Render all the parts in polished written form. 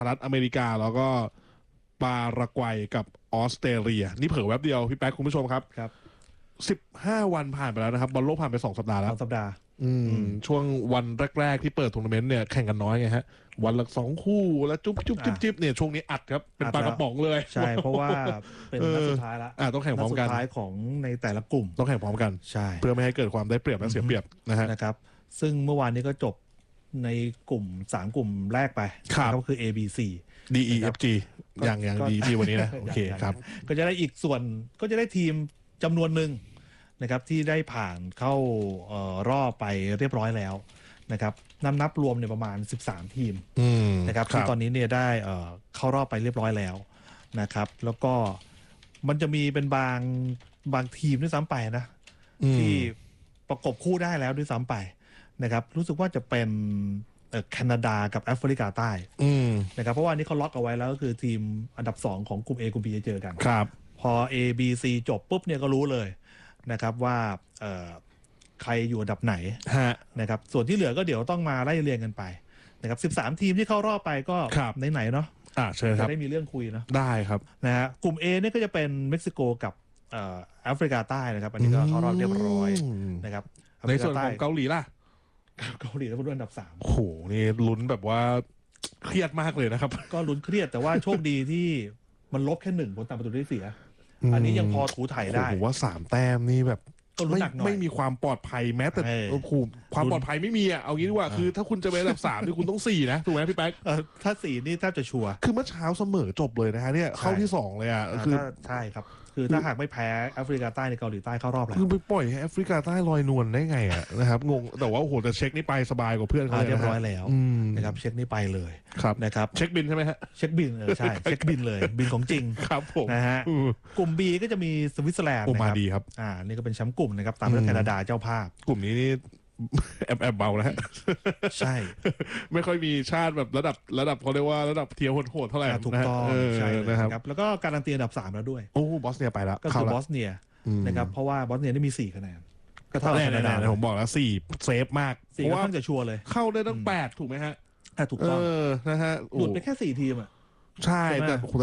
รัฐอเมริกาแล้วก็ปารากวัยกับออสเตรเลียนี่เผลอแวบเดียวพี่แป๊กคุณผู้ชมครับ15 วันผ่านไปแล้วนะครับบอลโลกผ่านไป2 สัปดาห์แล้ว 2 สัปดาห์ช่วงวันแรกๆที่เปิดทัวร์นาเมนต์เนี่ยแข่งกันน้อยไงฮะวันละ2 คู่แล้วจุ๊บเนี่ยช่วงนี้อัดครับเป็นปลากระป๋องเลยใช่เพราะว่าเป็นนัดสุดท้ายแล้วต้องแข่งพร้อมกันนัดสุดท้ายของในแต่ละกลุ่มต้องแข่งพร้อมกันใช่เพื่อไม่ให้เกิดความได้เปรียบและเสียเปรียบนะครับซึ่งเมื่อวานนี้ก็จบในกลุ่ม3 กลุ่มแรกไปก็คือ A B C D E F G อย่างดีที่วันนี้นะโอเคครับก็จะได้อีกส่วนก็จะได้ทีมจำนวนหนึ่งนะครับที่ได้ผ่านเข้ารอบไปเรียบร้อยแล้วนะครับนับรวมเนี่ยประมาณ13 ทีมนะครับที่ตอนนี้เนี่ยได้เข้ารอบไปเรียบร้อยแล้วนะครับแล้วก็มันจะมีเป็นบางทีมด้วยซ้ำไปนะที่ประกบคู่ได้แล้วด้วยซ้ำไปนะครับรู้สึกว่าจะเป็นแคนาดากับแอฟริกาใต้นะครับเพราะว่านี้เขาล็อกเอาไว้แล้วก็คือทีมอันดับ2ของกลุ่ม A กลุ่ม B จะเจอกันครับพอ A B C จบปุ๊บเนี่ยก็รู้เลยนะครับว่าใครอยู่อันดับไหนนะครับส่วนที่เหลือก็เดี๋ยวต้องมาไล่เรียงกันไปนะครับ13 ทีมที่เข้ารอบไปก็ไหนๆเนาะเชิญครับจะได้มีเรื่องคุยเนาะได้ครับนะฮะกลุ่ม A เนี่ยก็จะเป็นเม็กซิโกกับแอฟริกาใต้นะครับอันนี้ก็เข้ารอบเรียบร้อยนะครับในส่วนของเกาหลีล่ะเกาหลีแล้วก็อันดับ3 โอ้โหนี่ลุ้นแบบว่าเครียดมากเลยนะครับก็ลุ้นเครียดแต่ว่าโชคดีที่มันลบแค่1 ผลต่างประตูได้เสียอันนี้ยังพอถูถ่ายได้ผมว่า3 แต้มนี่แบบไม่มีความปลอดภัยแม้แต่ความปลอดภัยไม่มีเอางี้ดีกว่าคือถ้าคุณจะไปอันดับ3นี่คุณต้อง4นะถูกไหมพี่แป๊กถ้า4นี่แทบจะชัวร์คือเมื่อเช้าเสมอจบเลยนะฮะเนี่ยเข้าที่2เลยคือใช่ครับคือถ้าหากไม่แพ้แอฟริกาใต้ในเกาหลีใต้เข้ารอบแล้วคือไปปล่อยให้แอฟริกาใต้ลอยนวลได้ไงนะครับงงแต่ว่าโอ้โหแต่เช็คนี่ไปสบายกว่าเพื่อนเขาเรียบร้อยแล้วนะครับเช็คนี่ไปเลยนะครับเช็คบินใช่ไหมฮะเช็คบินใช่เช็คบินเลยบินของจริงครับผมนะฮะกลุ่ม B ก็จะมีสวิตเซอร์แลนด์มาดีครับนี่ก็เป็นแชมป์กลุ่มนะครับตามด้วยแคนาดาเจ้าภาพกลุ่มนี้นี่แอบเบาแล้วใช่ไม่ค่อยมีชาติแบบระดับเขาเรียกว่าระดับเทียร์โหดเท่าไหร่ถูกต้องใช่นะครับแล้วก็การันตีอันดับ3แล้วด้วยโอ้บอสเนียไปแล้วก็คือบอสเนียนะครับเพราะว่าบอสเนียได้มี4 คะแนนก็เท่ากับแคนาดาผมบอกแล้ว4เซฟมากเพราะว่าจะชัวร์เลยเข้าได้ตั้ง8ถูกไหมฮะถูกต้องนะฮะหลุดไปแค่4 ทีมใช่แต่คุณ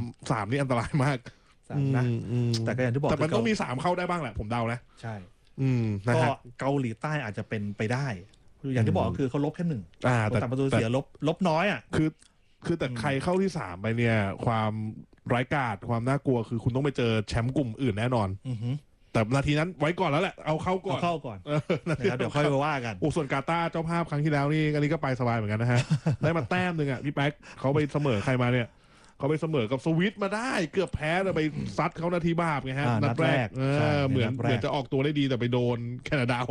3นี่อันตรายมากนะแต่ก็อย่างที่บอกแต่มันต้องมี3เข้าได้บ้างแหละผมเดานะใช่ก็เกาหลีใต้อาจจะเป็นไปได้อย่างที่บอกคือเขาลบแค่1แต่ประตูเสียลบน้อยคือแต่ใครเข้าที่3ไปเนี่ยความร้ายกาจความน่ากลัวคือคุณต้องไปเจอแชมป์กลุ่มอื่นแน่นอนแต่นาทีนั้นไว้ก่อนแล้วแหละเอาเข้าก่อนนะครับเดี๋ยวค่อยไปว่ากันส่วนกาตาร์เจ้าภาพครั้งที่แล้วนี่อันนี้ก็ไปสบายเหมือนกันนะฮะได้มาแต้มนึงพี่แป๊กเขาไปเสมอใครมาเนี่ยเขาไปเสมอกับสวิตมาได้เกือบแพ้แต่ไปซัดเขานาทีบาปไงฮะนัดแรกเหมือนจะออกตัวได้ดีแต่ไปโดนแคนาดา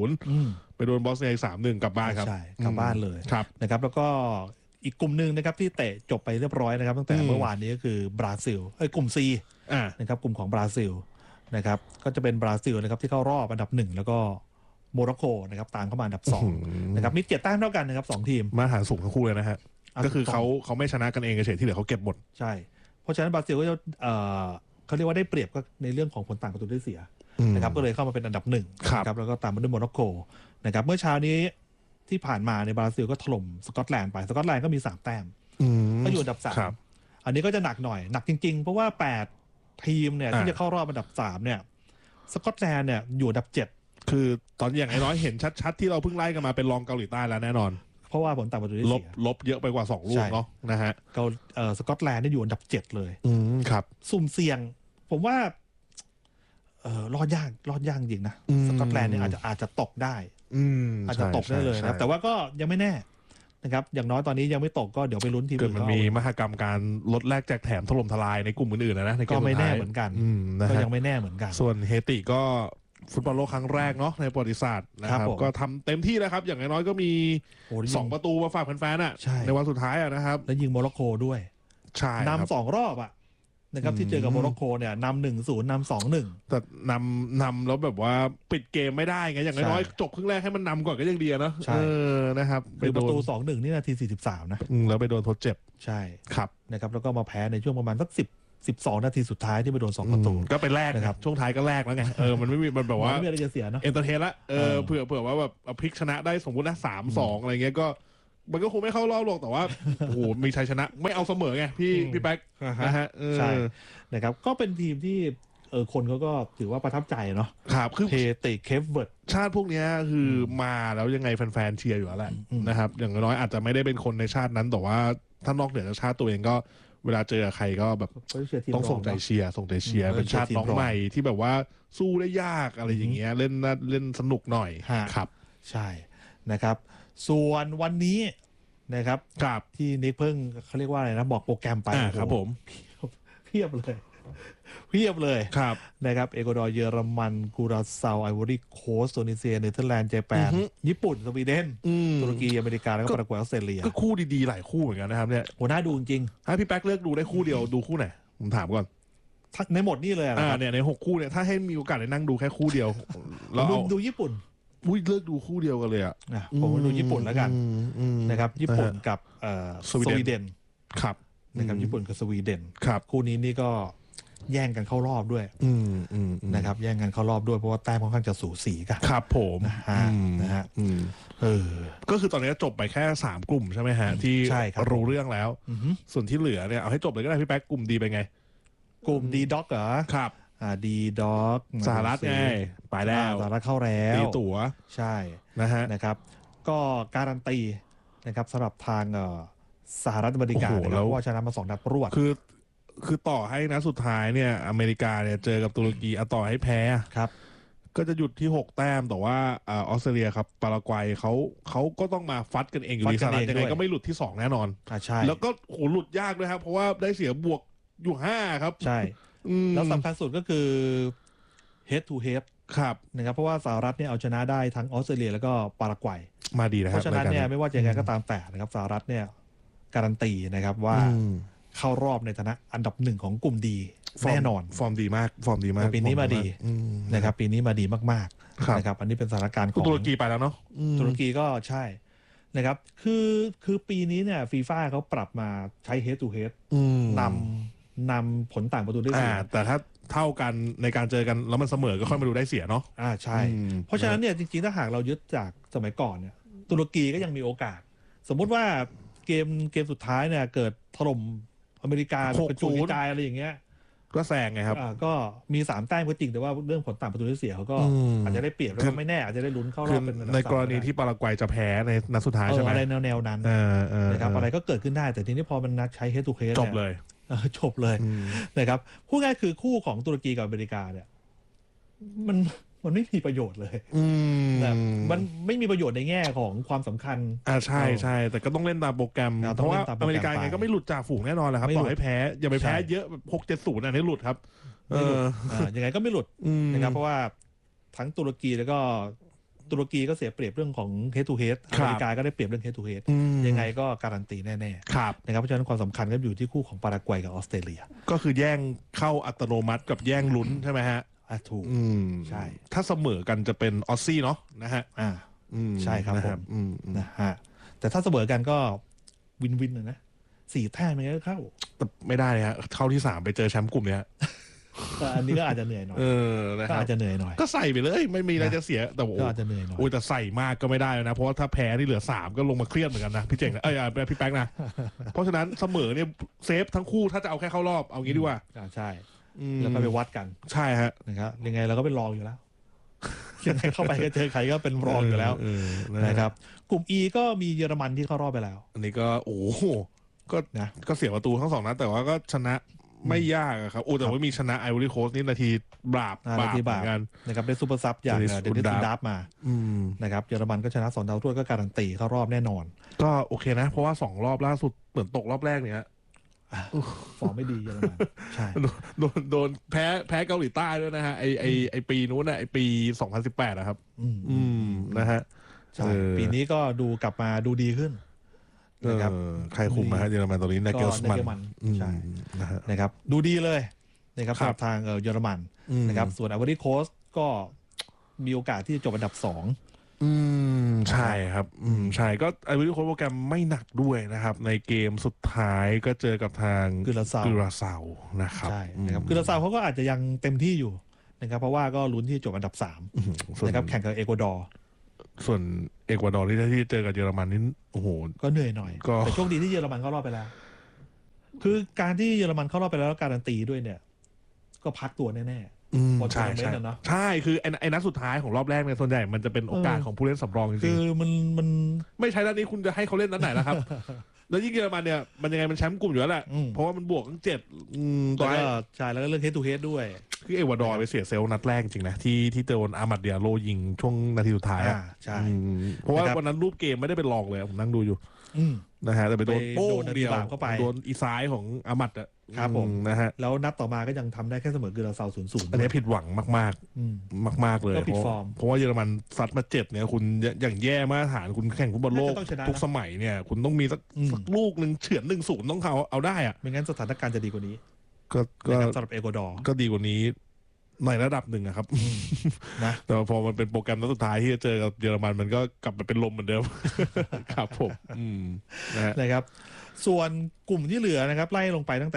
6-0 ไปโดนบอสเนีย 3-1 กลับบ้านครับใช่กลับบ้านเลยครับนะครับแล้วก็อีกกลุ่มหนึ่งนะครับที่เตะจบไปเรียบร้อยนะครับตั้งแต่เมื่อวานนี้ก็คือบราซิลกลุ่ม C นะครับกลุ่มของบราซิลนะครับก็จะเป็นบราซิลนะครับที่เข้ารอบอันดับ1แล้วก็โมร็อกโกนะครับตามเข้ามาอันดับ2นะครับมี7 แต้มเท่ากันนะครับ2 ทีมมาตรฐานสูงทั้งคู่เลยนะฮะก็คือเขาไม่ชนะกันเองเฉยที่เหลือเขาเก็บหมดใช่เพราะฉะนั้นบราซิลก็จะเขาเรียกว่าได้เปรียบก็ในเรื่องของผลต่างประตูได้เสียนะครับก็เลยเข้ามาเป็นอันดับ1นะครับแล้วก็ตามมาด้วยโมร็อกโกนะครับเมื่อเช้านี้ที่ผ่านมาในบราซิลก็ถล่มสกอตแลนด์ไปสกอตแลนด์ก็มี3 แต้มก็อยู่อันดับ3อันนี้ก็จะหนักหน่อยหนักจริงๆเพราะว่า8 ทีมเนี่ยที่จะเข้ารอบอันดับ3เนี่ยสกอตแลนด์เนี่ยอยู่อันดับ7 คือตอนอย่างน้อยเห็นชัดๆที่เราเพิ่งไล่กันมาเป็นรองเกาหลีใต้แล้วแน่นอนเพราะว่าผลต่างประตูได้เสียลบเยอะไปกว่า2 ลูกเนาะนะฮะสกอตแลนด์ได้อยู่อันดับ7เลยครับสุ่มเสี่ยงผมว่ารอดยากจริงนะสกอตแลนด์เนี่ยอาจจะตกได้อาจจะตกได้เลยนะแต่ว่าก็ยังไม่แน่นะครับอย่างน้อยตอนนี้ยังไม่ตกก็เดี๋ยวไปลุ้นทีมอื่นมันมีมหกรรมการลดแลกแจกแถมถล่มทลายในกลุ่มอื่นๆนะในก็ไม่แน่เหมือนกันก็ยังไม่แน่เหมือนกันส่วนเฮติก็ฟุตบอลโลกครั้งแรกเนาะในประวัติศาสตร์นะครับก็ทำเต็มที่แล้วครับอย่างน้อยก็มี2 ประตูมาฝากแฟนๆในวันสุดท้ายนะครับแล้วยิงโมร็อกโกด้วยใช่นำ2 รอบนะครับที่เจอกับโมร็อกโกเนี่ยนำ 1-0 นำ 2-1 แต่นำแล้วแบบว่าปิดเกมไม่ได้ไงอย่างน้อยจบครึ่งแรกให้มันนำก่อนก็ยังดีนะนะครับเป็นประตู 2-1 นี่นาที43นะแล้วไปโดนทดเจ็บใช่ครับนะครับแล้วก็มาแพ้ในช่วงประมาณสัก12 นาทีสุดท้ายที่ไปโดน2 ประตูก็เป็นแรกนะครับช่วงท้ายก็แรกแล้วไงมันไม่มีมันแบบว่าไม่มีอะไรจะเสียเนาะเอนเตอร์เทนละเผื่อว่าแบบพลิกชนะได้สมมตินะ3-2อะไรเงี้ยก็มันก็คงไม่เข้ารอบหรอกแต่ว่าโอ้โหมีชัยชนะไม่เอาเสมอไงพี่แป๊กนะฮะใช่นะครับก็เป็นทีมที่คนเขาก็ถือว่าประทับใจเนาะครับคือเฮติเคปเวิร์ดชาติพวกนี้คือมาแล้วยังไงแฟนๆเชียร์อยู่แล้วแหละนะครับอย่างน้อยอาจจะไม่ได้เป็นคนในชาตินั้นแต่ว่าถ้านอกเหนือจากชาติตัวเองก็เวลาเจอใครก็แบบต้องส่งใจเชียร์เป็นชาติน้องใหม่ที่แบบว่าสู้ได้ยากอะไรอย่างเงี้ยเล่นสนุกหน่อยครับใช่นะครับส่วนวันนี้นะครับที่นิกเพิ่งเขาเรียกว่าอะไรนะบอกโปรแกรมไปครับผมเพียบเลยครับนะครับเอกวาดอร์เยอรมันกุราซาวไอวอรี่โคสต์อินโดนีเซียเนเธอร์แลนด์ญี่ปุ่นญี่ปุ่นสวีเดนตุรกีอเมริกาแล้วก็ปารากวัยออสเตรเลียก็คู่ดีๆหลายคู่เหมือนกันนะครับเนี่ยโหน่าดูจริงถ้าพี่แป๊กเลือกดูได้คู่เดียวดูคู่ไหนผมถามก่อนในหมดนี่เลยเนี่ยใน6คู่เนี่ยถ้าให้มีโอกาสได้นั่งดูแค่คู่เดียวเราดูญี่ปุ่นเลือกดูคู่เดียวกันเลยผมดูญี่ปุ่นแล้วกันนะครับญี่ปุ่นกับสวีเดนครับนะครับญี่ปุ่นกับสวีเดนครับคู่นี้นี่ก็แย่งกันเข้ารอบด้วยนะครับแย่งกันเข้ารอบด้วยเพราะว่าแต้มค่อนข้างจะสูสีกันครับผมนะฮะก็คือตอนนี้จบไปแค่3กลุ่มใช่ไหมฮะที่รู้เรื่องแล้วส่วนที่เหลือเนี่ยเอาให้จบเลยก็ได้พี่แป๊กกลุ่มดีไปไงกลุ่มดีด็อกเหรอครับดีด็อกสหรัฐไงไปแล้วสหรัฐเข้าแล้วตีตั๋วใช่นะครับก็การันตีนะครับสำหรับทางสหรัฐอเมริกาแล้วว่าชนะมา2 นัดรวดคือต่อให้นะสุดท้ายเนี่ยอเมริกาเนี่ยเจอกับตุรกีต่อให้แพ้ครับก็จะหยุดที่6แต้มแต่ว่าออสเตรเลียครับปารากวัยเขาก็ต้องมาฟัดกันเองอยู่ดีสหรัฐยังไงก็ไม่หลุดที่2แน่นอนใช่แล้วก็โหหลุดยากด้วยครับเพราะว่าได้เสียบวกอยู่5ครับใช่แล้วสำคัญสุดก็คือ head to head ครับนะครับเพราะว่าสหรัฐเนี่ยเอาชนะได้ทั้งออสเตรเลียแล้วก็ปารากวัยมาดีนะครับเพราะฉะนั้นเนี่ยไม่ว่าจะยังไงก็ตามแต่นะครับสหรัฐเนี่ยการันตีนะครับว่าเข้ารอบในฐานะอันดับ1ของกลุ่มดีแน่นอนฟอร์มดีมากปีนี้มาดีนะครับปีนี้มาดีมากๆนะครับอันนี้เป็นสถานการณ์ของตุรกีไปแล้วเนาะตุรกีก็ใช่นะครับคือปีนี้เนี่ยฟีฟ่าเขาปรับมาใช้ head to head นำผลต่างประตูได้เสียแต่ถ้าเท่ากันในการเจอกันแล้วมันเสมอก็ค่อยมาดูได้เสียเนาะใช่เพราะฉะนั้นเนี่ยจริงๆถ้าหากเรายึดจากสมัยก่อนเนี่ยตุรกีก็ยังมีโอกาสสมมุติว่าเกมสุดท้ายเนี่ยเกิดถล่มอเมริกาเป็นจุดกระจายอะไรอย่างเงี้ยก็แซงไงครับก็มี3แต้มก็จริงแต่ว่าเรื่องผลต่างประตูได้เสียเขาก็อาจจะได้เปรียบแล้วก็ไม่แน่อาจจะได้ลุ้นเข้ารอบเป็นในกรณีที่ปารากวัยจะแพ้ในนัดสุดท้ายใช่ไหมอะไรแนวนั้นนะครับอะไรก็เกิดขึ้นได้แต่ทีนี้พอมันนัดใช้ head to head จบเลยนะครับพูดง่ายคือคู่ของตุรกีกับอเมริกาเนี่ยมันไม่มีประโยชน์เลยแบบมันไม่มีประโยชน์ในแง่ของความสำคัญใช่แต่ก็ต้องเล่นตามโปรแกรมเพราะว่าอเมริกาไงก็ไม่หลุดจากฝูงแน่นอนแหละครับต่อให้แพ้อย่าไปแพ้เยอะ6-7-0อันนี้หลุดครับยังไงก็ไม่หลุดนะครับเพราะว่าทั้งตุรกีแล้วก็ตุรกีก็เสียเปรียบเรื่องของ head to head อเมริกาก็ได้เปรียบเรื่อง head to head ยังไงก็การันตีแน่ๆนะครับเพราะฉะนั้นความสำคัญก็อยู่ที่คู่ของปารากวัยกับออสเตรเลียก็คือแย่งเข้าอัตโนมัติกับแย่งลุ้นใช่ไหมฮะถูกใช่ถ้าเสมอกันจะเป็นออสซี่เนาะนะฮะใช่ครับผมนะฮะแต่ถ้าเสมอกันก็วินนะ4 แต้มมันก็เข้าแต่ไม่ได้เลยฮะเข้าที่3ไปเจอแชมป์กลุ่มเนี้ยอันนี้ก็อาจจะเหนื่อยหน่อยก็อาจจะเหนื่อยหน่อยก็ใส่ไปเลยไม่มีอะไรจะเสียแต่ก็อาจจะเหนื่อยหน่อยแต่ใส่มากก็ไม่ได้นะเพราะว่าถ้าแพ้ที่เหลือ3ก็ลงมาเครียดเหมือนกันนะพี่เจ๋งพี่แป๊กนะเพราะฉะนั้นเสมอเนี่ยเซฟทั้งคู่ถ้าจะเอาแค่เข้ารอบเอางี้ดีกว่าใช่แล้วก็ไปวัดกันใช่ฮะนะครับยังไงเราก็เป็นรองอยู่แล้วยังไงเข้าไปก็เจอใครก็เป็นรองอยู่แล้วนะครับกลุ่ม E ก็มีเยอรมันที่เข้ารอบไปแล้วอันนี้ก็ก็เสียประตูทั้ง2 นัดแต่ว่าก็ชนะไม่ยากครับแต่ว่ามีชนะไอวอรี่โคสต์นี่นาทีบาปเหมือนกันนะครับได้ซูเปอร์ซับอย่างเดนิสซูดาฟมานะครับเยอรมันก็ชนะ2 ดาวถ้วยก็การันตีเข้ารอบแน่นอนก็โอเคนะเพราะว่า2 รอบล่าสุดเหมือนตกรอบแรกเนี่ยฟอร์มไม่ดีเยอรมันใช่โดนแพ้เกาหลีใต้ด้วยนะฮะไอปีนู้นน่ะไอปี2018นะครับนะฮะใช่ปีนี้ก็ดูกลับมาดูดีขึ้นนะครับใครคุมมาฮะเยอรมันตอนนี้นาเกลสมันใช่นะครับดูดีเลยนะครับสำหรับทางเยอรมันนะครับส่วนไอวอรี่โคสต์ก็มีโอกาสที่จะจบอันดับ2 ใช่ครับใช่ก็ไอวอรี่โคสต์โปรแกรมไม่หนักด้วยนะครับในเกมสุดท้ายก็เจอกับทางกุราซาวนะครับใช่นะครับกุราซาวเขาก็อาจจะยังเต็มที่อยู่นะครับเพราะว่าก็ลุ้นที่จบอันดับ3นะครับแข่งกับเอกวาดอร์ส่วนเอกวาดอร์ที่เจอกับเยอรมันนี่โอ้โหก็เหนื่อยหน่อยแต่โชคดีที่เยอรมันเข้ารอบไปแล้วคือการที่เยอรมันเข้ารอบไปแล้วการันตีด้วยเนี่ยก็พักตัวแน่ใช่ใช่ใช่คือไอ้นัดสุดท้ายของรอบแรกเนี่ยส่วนใหญ่มันจะเป็นโอกาสของผู้เล่นสำรองจริงๆคือมันไม่ใช่นัดนี้คุณจะให้เขาเล่นนัดไหนล่ะครับ แล้วยิ่งเยอรมันเนี่ยมันยังไงมันแชมป์กลุ่มอยู่แล้วแหละเพราะว่ามันบวกทั้ง7 ตัวใช่แล้วก็เรื่องเฮดทูเฮดด้วยคือเอกวาดอร์ไปเสียเซลล์นัดแรกจริงนะที่โดนอามัดเดียโลยิงช่วงนาทีสุดท้ายใช่เพราะว่าวันนั้นรูปเกมไม่ได้เป็นรองเลยผมนั่งดูอยู่นะฮะแต่ไปโดนโป้งเดียวเข้าไปโดนอีซ้ายของอามัดอ่ะครับผมนะฮะแล้วนัดต่อมาก็ยังทำได้แค่เสมอคือเราเซา0-0 อันนี้ผิดหวังมากๆมากๆเลยเพราะว่าเยอรมันซัดมา7เนี่ยคุณอย่างแย่มาตรฐานคุณแข่งฟุตบอลโลกทุกสมัยเนี่ยคุณต้องมีสักลูกนึงเฉือน1-0ต้องเอาได้อ่ะไม่งั้นสถานการณ์จะดีกว่านี้ก็สำหรับเอกวาดอร์ก็ดีกว่านี้ในระดับหนึ่งครับนะแต่พอมันเป็นโปรแกรมนัดสุดท้ายที่จะเจอกับเยอรมันมันก็กลับมาเป็นลมเหมือนเดิมครับผมนะครับส่วนกลุ่มที่เหลือนะครับไล่ลงไปตั้งแต่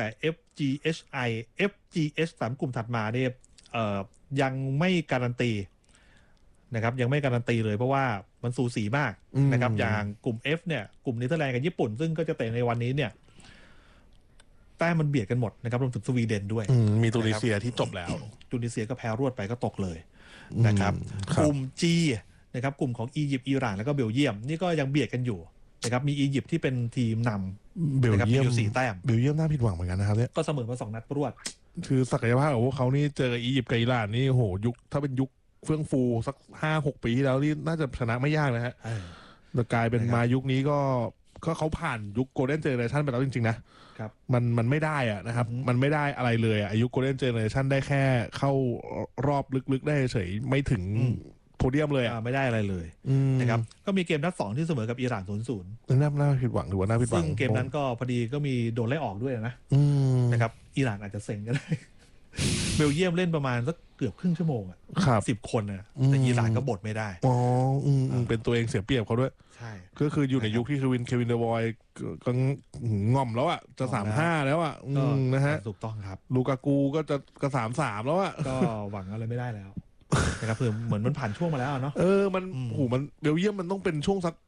FGH 3 กลุ่มถัดมาเนี่ยยังไม่การันตีนะครับยังไม่การันตีเลยเพราะว่ามันสูสีมากนะครับอย่างกลุ่ม F เนี่ยกลุ่มเนเธอร์แลนด์กับญี่ปุ่นซึ่งก็จะเตะในวันนี้เนี่ยแต้มมันเบียดกันหมดนะครับรวมถึงสวีเดนด้วยมีตูนิเซียที่จบแล้วตูนิเซียก็แพ้รวดไปก็ตกเลยนะครับกลุ่ม G นะครับกลุ่มของอียิปต์อิหร่านแล้วก็เบลเยียมนี่ก็ยังเบียดกันอยู่นะครับมีอียิปต์ที่เป็นทีมนำเบลเยียม 4 แต้มเบลเยียมน่าผิดหวังเหมือนกันนะครับเนี่ยก็เสมอมา2 นัดรวดคือศักยภาพของพวกเขานี่เจออียิปต์กับอิหร่านนี่โหยุคถ้าเป็นยุคเฟื่องฟูสัก 5-6 ปีที่แล้วนี่น่าจะชนะไม่ยากนะฮะแต่กลายเป็นมายุคนี้ก็เขาผ่านยุคโกลเด้นเจเนอเรชันไปแล้วจริงๆนะครับมันไม่ได้อะนะครับมันไม่ได้อะไรเลยอายุโกลเด้นเจเนอเรชันได้แค่เข้ารอบลึกๆได้เฉยไม่ถึงโพเดียมเลยไม่ได้อะไรเลยนะครับก็มีเกมนัด2ที่เสมอกับอิหร่าน 0-0 น่าผิดหวังหรือว่าน่าผิดหวังซึ่งเกมนั้นก็พอดีก็มีโดนไล่ออกด้วยนะครับอิหร่านอาจจะเซ็งก็ได้เบลเยียมเล่นประมาณสักเกือบครึ่งชั่วโมง10 คนแต่อิหร่านก็บดไม่ได้เป็นตัวเองเสียเปรียบเขาด้วยใช่ก็คืออยู่ในยุคที่เควินเดอร์บอยก็ง่อมแล้วอ่ะจะ3-5แล้วอ่ะนะฮะถูกต้องครับลูกากูก็จะ3-3แล้วอ่ะก็หวังอะไรไม่ได้แล้วนะครับคือเหมือนมันผ่านช่วงมาแล้วเนาะมันเบลเยียมมันต้องเป็นช่วงสัก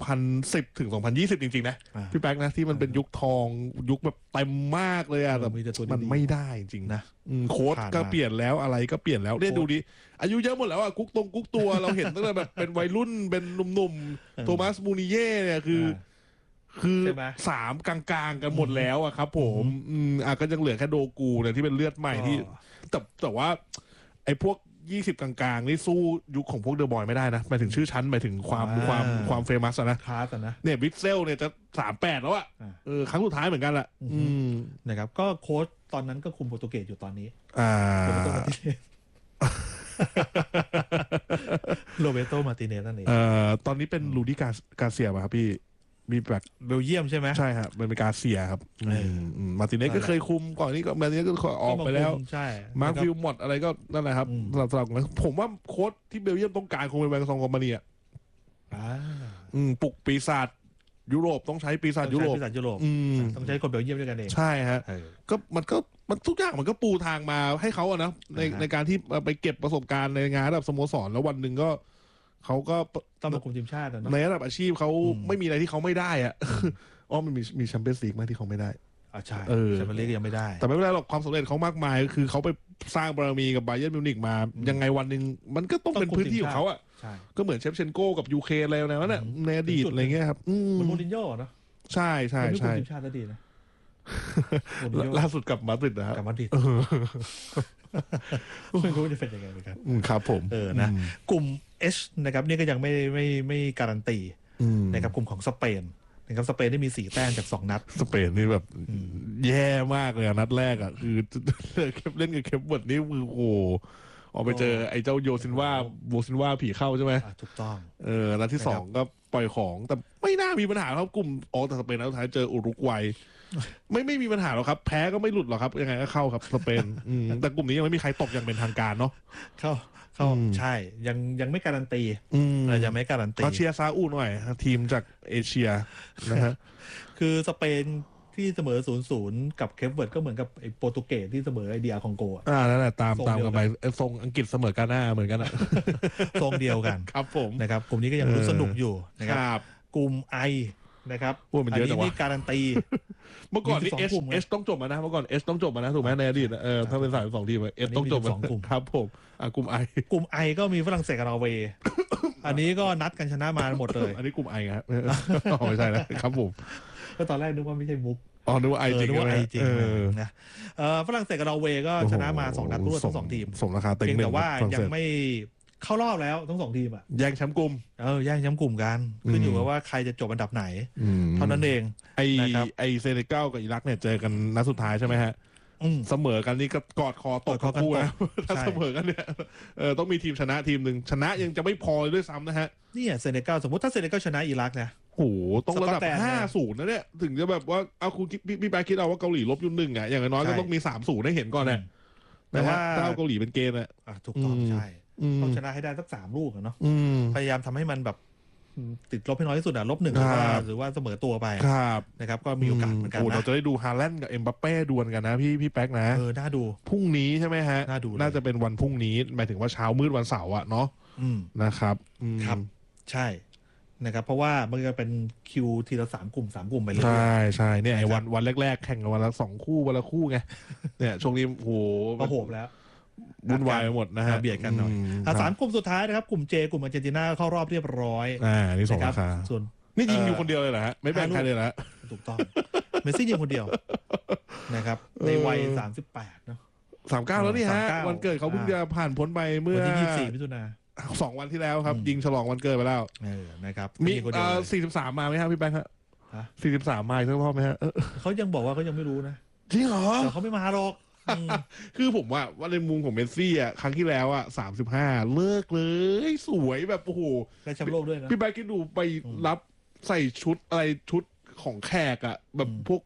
2010ถึง2020จริงๆนะพี่แป๊กนะที่มันเป็นยุคทองยุคแบบเต็มมากเลยอ่ะแต่มันไม่ได้จริงนะโค้ชก็เปลี่ยนแล้วอะไรก็เปลี่ยนแล้วเนี่ยดูดิอายุเยอะหมดแล้วอ่ะกุ๊กตัวเราเห็นตั้งแต่แบบเป็นวัยรุ่นเป็นหนุ่มๆโทมัสมูนิเย่เนี่ยคือ3กลางๆกันหมดแล้วอ่ะครับผมก็ยังเหลือแค่โดกูเนี่ยที่เป็นเลือดใหม่ที่แต่ว่าไอ้พวก20กลางๆนี่สู้ยุคของพวกเดอะบอยไม่ได้นะหมายถึงชื่อชั้นหมายถึงความเฟมัสนะคลาสนะเนี่ยวิกเซลเนี่ยจะ38แล้วอ่ะครั้งสุดท้ายเหมือนกันแหละนะครับก็โค้ชตอนนั้นก็คุมโปรตุเกสอยู่ตอนนี้โรเบโตมาติเนสนั่นเองตอนนี้เป็นลูดี้กาเซียป่ะครับพี่มีแบบเบลเยียมใช่ไหมใช่ครับเป็นกาเซียครับมาติเนสก็เคยคุมก่อนนี้ก็มาติเนสก็ออกไปแล้วใช่มาร์ควิลมอดอะไรก็นั่นแหละครับสลับผมว่าโค้ชที่เบลเยียมต้องการคงเป็นแวงซองกอมาเนียปลุกปีศาจยุโรปต้องใช้ปีศาจยุโรปต้องใช้คนเบลเยียมด้วยกันเองใช่ฮะก็มันทุกอย่างมันก็ปูทางมาให้เขาอะนะในการที่ไปเก็บประสบการณ์ในงานระดับสโมสรแล้ววันหนึ่งก็เขาก็ต้องมาคุมทีมชาตินะในระดับอาชีพเขาไม่มีอะไรที่เขาไม่ได้อ่ะมันมีแชมเปี้ยนส์ลีกมากที่เขาไม่ได้ใช่แชมเปี้ยนส์ลีกยังไม่ได้แต่ไม่เป็นไรหรอกความสำเร็จเขามากมายคือเขาไปสร้างบารมีกับบาเยิร์นมิวนิกมายังไงวันหนึ่งมันก็ต้องเป็นพื้นที่ของเขาอ่ะก็เหมือนเชฟเชนโก้กับยูเคอะไรแล้วเนี่ยในอดีตอะไรเงี้ยครับมันโมรินโญ่เนาะใช่ทีมชาติดีนะล่าสุดกับมาดริดนะครับกับมาดริดไม่รู้จะเป็นยังไงเหมือนกันครับผมนะกลุ่ม H นะครับนี่ก็ยังไม่การันตีนะครับกลุ่มของสเปนนะครับสเปนได้มี4 แต้มจาก2 นัดสเปนนี่แบบแย่มากเลยนัดแรกอ่ะคือเล่นกับเคปเวิร์ดนี่มือโอ้ออกไปเจอไอ้เจ้าโบซินว่าผีเข้าใช่ไหมถูกต้องนัดที่2ก็ปล่อยของแต่ไม่น่ามีปัญหาครับกลุ่มแต่สเปนนัดสุดท้ายเจออุรุกวัยไม่มีปัญหาหรอกครับแพ้ก็ไม่หลุดหรอกครับยังไงก็เข้าครับสเปนแต่กลุ่มนี้ยังไม่มีใครตกอย่างเป็นทางการเนาะเข้าใช่ยังไม่การันตียังไม่การันตีเชียร์ซาอุหน่อยทีมจากเอเชียนะฮะคือสเปนที่เสมอ 0-0 กับเคปเวิร์ดก็เหมือนกับไอ้โปรตุเกสที่เสมอไอเดียคองโกอ่ะนั่นแหละตามทรงเดียวกันกันไปทรงอังกฤษเสมอกาหน้าเหมือนกันอะทรงเดียวกันครับผมนะครับกลุ่มนี้ก็ยังรู้สนุกอยู่นะคครับรับกลุ่ม I นะครับโอ้มันเยอะจังวะนี่การันตีเมื่อก่อนนี่มี12กลุ่มไง S ต้องจบมานะเมื่อก่อน S ต้องจบมานะถูกไหมในอดีตถ้าเป็น32ทีม S ต้องจบอันนี้มี12กลุ่มครับผมกลุ่ม I กลุ่ม I ก็มีฝรั่งเศสกับนอร์เวย์ อันนี้ก็นัดกันชนะมาหมดเลยอันนี้กลุ่ม I ครับไม่ใช่นะครับผมก็ตอนแรกนึกว่าไม่ใช่มุกนึกว่า I จริงนึกว่า I จริงเออนะฝรั่งเศสกับนอร์เวย์ก็ชนะมา2นัดรวดทั้ง2ทีมสมราคาเต็งเพียงหนึ่แต่งว่าฝรั่งยัเศงสไม่เข้ารอบแล้วทั้ง2ทีมอ่ะแย่งแชมป์กลุ่มแย่งแชมป์กลุ่มกันขึ้นอยู่กับว่าใครจะจบอันดับไหน เท่านั้นเอง นะครับไอเซเนกัลกับอิรักเนี่ยเจอกันนัดสุดท้ายใช่ไหมฮะ เสมอกันนี่ก็กอดคอตกกอดคอกันคู่นะตกถ้าใช่เสมอกันเนี่ยต้องมีทีมชนะทีมหนึ่งชนะยังจะไม่พอเลยด้วยซ้ำนะฮะเนี่ยเซเนกัลสมมติถ้าเซเนกัลชนะอิรักนะโอ้โหต้องระดับสกอตแลนด์เนี่ย 5-0นะเนี่ยถึงจะแบบว่าเอาคุณพี่แป๊กคิดเอาว่าเกาหลีลบอยู่1อ่ะอย่างน้อยก็ใช่ต้องมี3-0ให้เห็นก่อนนะแต่นะว่าฮะถ้าเอาเกาหลีเป็นเกณฑ์อ่ะถูกต้องอืมใช่ต้องชนะให้ได้สัก3ลูกอะเนาะอืมพยายามทำให้มันแบบติดลบให้น้อยที่สุดอะลบ1หรือว่าเสมอตัวไปครับนะครับก็มีโอกาสเหมือนกันโอ้เรานะจะได้ดูฮาแลนด์กับเอ็มบัปเป้ดวลกันนะพี่แป๊กนะน่าดูพรุ่งนี้ใช่ไหมฮะน่าดูเลยน่าจะเป็นวันพรุ่งนี้หมายถึงว่าเช้ามืดวันเสาร์อะเนาะอืมนะครับครับ ใช่นะครับเพราะว่ามันจะเป็นคิวทีละ3 กลุ่ม3 กลุ่มไปเรื่อยใช่ใช่เนี่ยไอ้นะครับวันแรกๆแข่งกันวันละ2 คู่วันละคู่ไงเนี่ยช่วงนี้โหๆก็โหบแล้ววุ่นวายไปหมดนะฮะเบียดกันหน่อยครับ 3 กลุ่มสุดท้ายนะครับกลุ่ม J กลุ่มอาร์เจนตินาเข้ารอบเรียบร้อยนี่ส่งนะครัราคาส่วนนี่ยิงอยู่คนเดียวเลยเหรอฮะไม่แบ่งใครเลยเหรอฮะถูกต้องเมสซี่ยิงคนเดียวนะครับในวัย38เนาะ 39แล้วนี่ฮะ 39 วันเกิดเขาเพิ่งจะผ่านพ้นไปเมื่อวันที่24มิถุนา 2 วันที่แล้วครับ ยิงฉลองวันเกิดไปแล้วนะครับมียิงคนเดียวเลย 43มาไหมครับพี่แบงค์ฮะฮะ 43มาอีกสักรอบไหมฮะเขายังบอกว่าเขายังไม่รู้นะจริงเหรอแต่เขาไม่มาหรอกคือผมว่าในมุมของเมสซี่อ่ะครั้งที่แล้วอ่ะ35เลิกเลยสวยแบบโอ้โหได้แชมป์โลกด้วยนะพี่แบงค์คิดดูไปรับใส่ชุดอะไรชุดของแขกอ่ะแบบพวก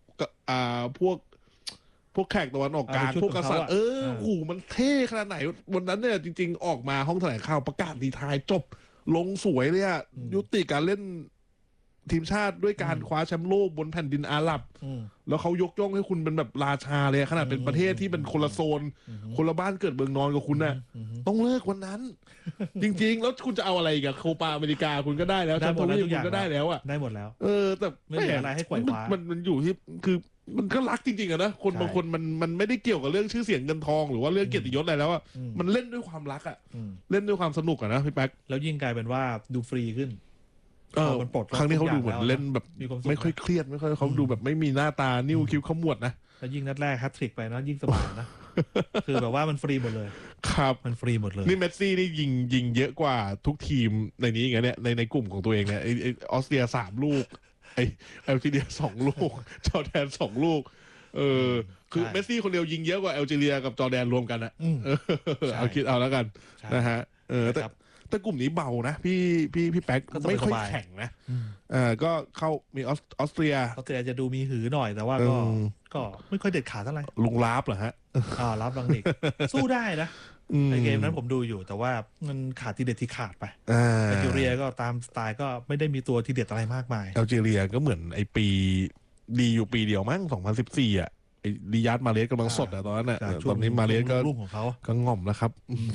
แขกตะวันออกกลางชุดพวกกษัตริย์ของเขาอะโอ้โหมันเท่ขนาดไหนวันนั้นเนี่ยจริง ๆ ออกมาห้องแถลงข่าวประกาศดีทายจบ ลงสวยเลยอ่ะยุติการเล่นทีมชาติด้วยการคว้าแชมป์โลกบนแผ่นดินอาหรับ แล้วเขายกย่องให้คุณเป็นแบบราชาเลยขนาดเป็นประเทศที่เป็นคนละโซน คนละบ้านเกิดเมืองนอนกับคุณน่ะ ต้องเลิกวันนั้น จริง ๆ แล้วคุณจะเอาอะไรอีกับโคปาอเมริกาคุณก็ได้แล้วแชมป์ทวีปคุณก็ได้แล้วอ่ะได้หมดแล้วแต่ไม่เหลืออะไรให้ไขว่คว้ามันอยู่ที่คือมันก็รักจริงๆอะนะคนใช่บางคนมันไม่ได้เกี่ยวกับเรื่องชื่อเสียงเงินทองหรือว่าเรื่องเกียรติยศอะไรแล้วอะอืมมันเล่นด้วยความรักอะอืมเล่นด้วยความสนุกอะนะพี่แป๊กแล้วยิ่งกลายเป็นว่าดูฟรีขึ้น มันปลดล็อกครั้งนี้เขาดูเหมือนทุกอย่างแล้วเล่นแบบมีความสุขไม่ค่อยเครียดไม่ค่อยเขาดูแบบไม่มีหน้าตานิ้วคิ้วขมวดนะแล้วยิ่งนัดแรกแฮตทริกไปนะยิ่งสบายนะ คือแบบว่ามันฟรีหมดเลยครับมันฟรีหมดเลยนี่เมสซี่นี่ยิงเยอะกว่าทุกทีมในนี้ไงเนี่ยในกลุ่มของตัวเองเนี่ยไอออสเตรีย3 ลูกไอแอลจีเรีย2 ลูก จอร์แดน2 ลูกคือใช่เมสซี่คนเดียวยิงเยอะกว่าแอลจีเรียกับจอร์แดนรวมกันอะอืม ใช่เอาคิดเอาแล้วกันใช่นะฮะครับแต่กลุ่มนี้เบานะพี่แป๊กก็สบายไม่ค่อยสบายแข็งนะอืมก็เข้ามีออสเตรียออสเตรเลียจะดูมีหือหน่อยแต่ว่าก็ไม่ค่อยเด็ดขาดเท่าไหร่ลุงลาบเหรอฮะรับลังนิก สู้ได้นะในเกมนั้นผมดูอยู่แต่ว่ามันขาดทีเด็ดที่ขาดไปแอลจีเรียก็ตามสไตล์ก็ไม่ได้มีตัวทีเด็ดอะไรมากมายแอลจีเรียก็เหมือนไอปีดีอยู่ปีเดียวมั้ง2014อ่ะไอริยาดมาเลสกำลังสดอ่ะตอนนั้นอ่ะจากตอนนี้มาเลสก็รุ่งของเขาก็ง่อมแล้วครับ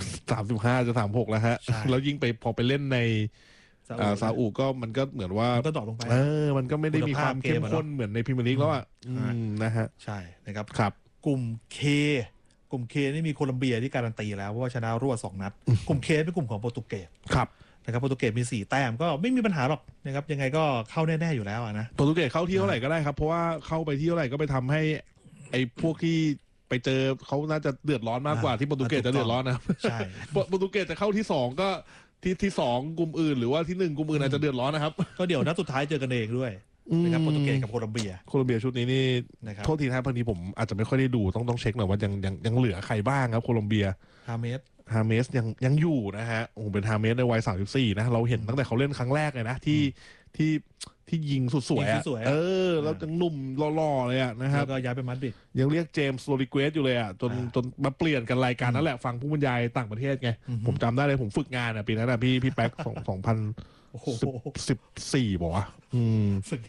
35จะ36แล้วฮะใช่แล้วยิ่งพอไปเล่นในซาอุก็มันก็เหมือนว่ามันก็ดรอปลงไปมันก็ไม่ได้มีความเข้มข้นคุณภาพเกมอะเนอะเหมือนในพรีเมียร์ลีกแล้วอ่ะนะฮะใช่นะครับครับกลุ่ม K กลุ่ม K นี่มีโคลัมเบียที่การันตีแล้วเพราะว่าชนะรวด2 นัด กลุ่ม K เป็นกลุ่มของโปรตุเกสครับนะครับโปรตุเกสมี4 แต้มก็ไม่มีปัญหาหรอกนะครับยังไงก็เข้าแน่ๆอยู่แล้วนะโปรตุเกสเข้าที่เท่าไหร่ก็ได้ครับ เพราะว่าเข้าไปที่เท่าไหร่ก็ไปทำให้ไอ้พวกที่ไปเจอเขาน่าจะเดือดร้อนมากกว่าที่โปรตุเกสจะเดือดร้อนนะครับใช่โปรตุเกสจะเข้าที่2ก็ที่2กลุ่มอื่นหรือว่าที่1กลุ่มอื่นอาจจะเดือดร้อนนะครับก็เดี๋ยวนัดสุดท้ายเจอกันเองด้วยนะครับโปรตุเกสกับโคลัมเบียโคลอมเบียชุดนี้นี่นะครับโทษทีนะครับบางทีผมอาจจะไม่ค่อยได้ดูต้องเช็คหน่อยว่ายังเหลือใครบ้างครับโคลอมเบียฮาเมสฮาเมสยังอยู่นะฮะโอ้โหเป็นฮาเมสในวัย34นะเราเห็นตั้งแต่เขาเล่นครั้งแรกเลยนะที่ยิงสุดสวยยิอะงสวยๆอะแล้วยังหนุ่มหล่อๆเลยอะนะครัแล้บวก็ย้ายไปมาดริดยังเรียกเจมส์โรดิเกสอยู่เลยอะจนมาเปลี่ยนกันรายการนั่นแหละฟังผู้บรรยายต่างประเทศไงอือฮึผมจำได้เลยผมฝึกงานอะปีนั้นอะพี่แป๊ก2014 โอ้โหบอกว่าฝึกงาน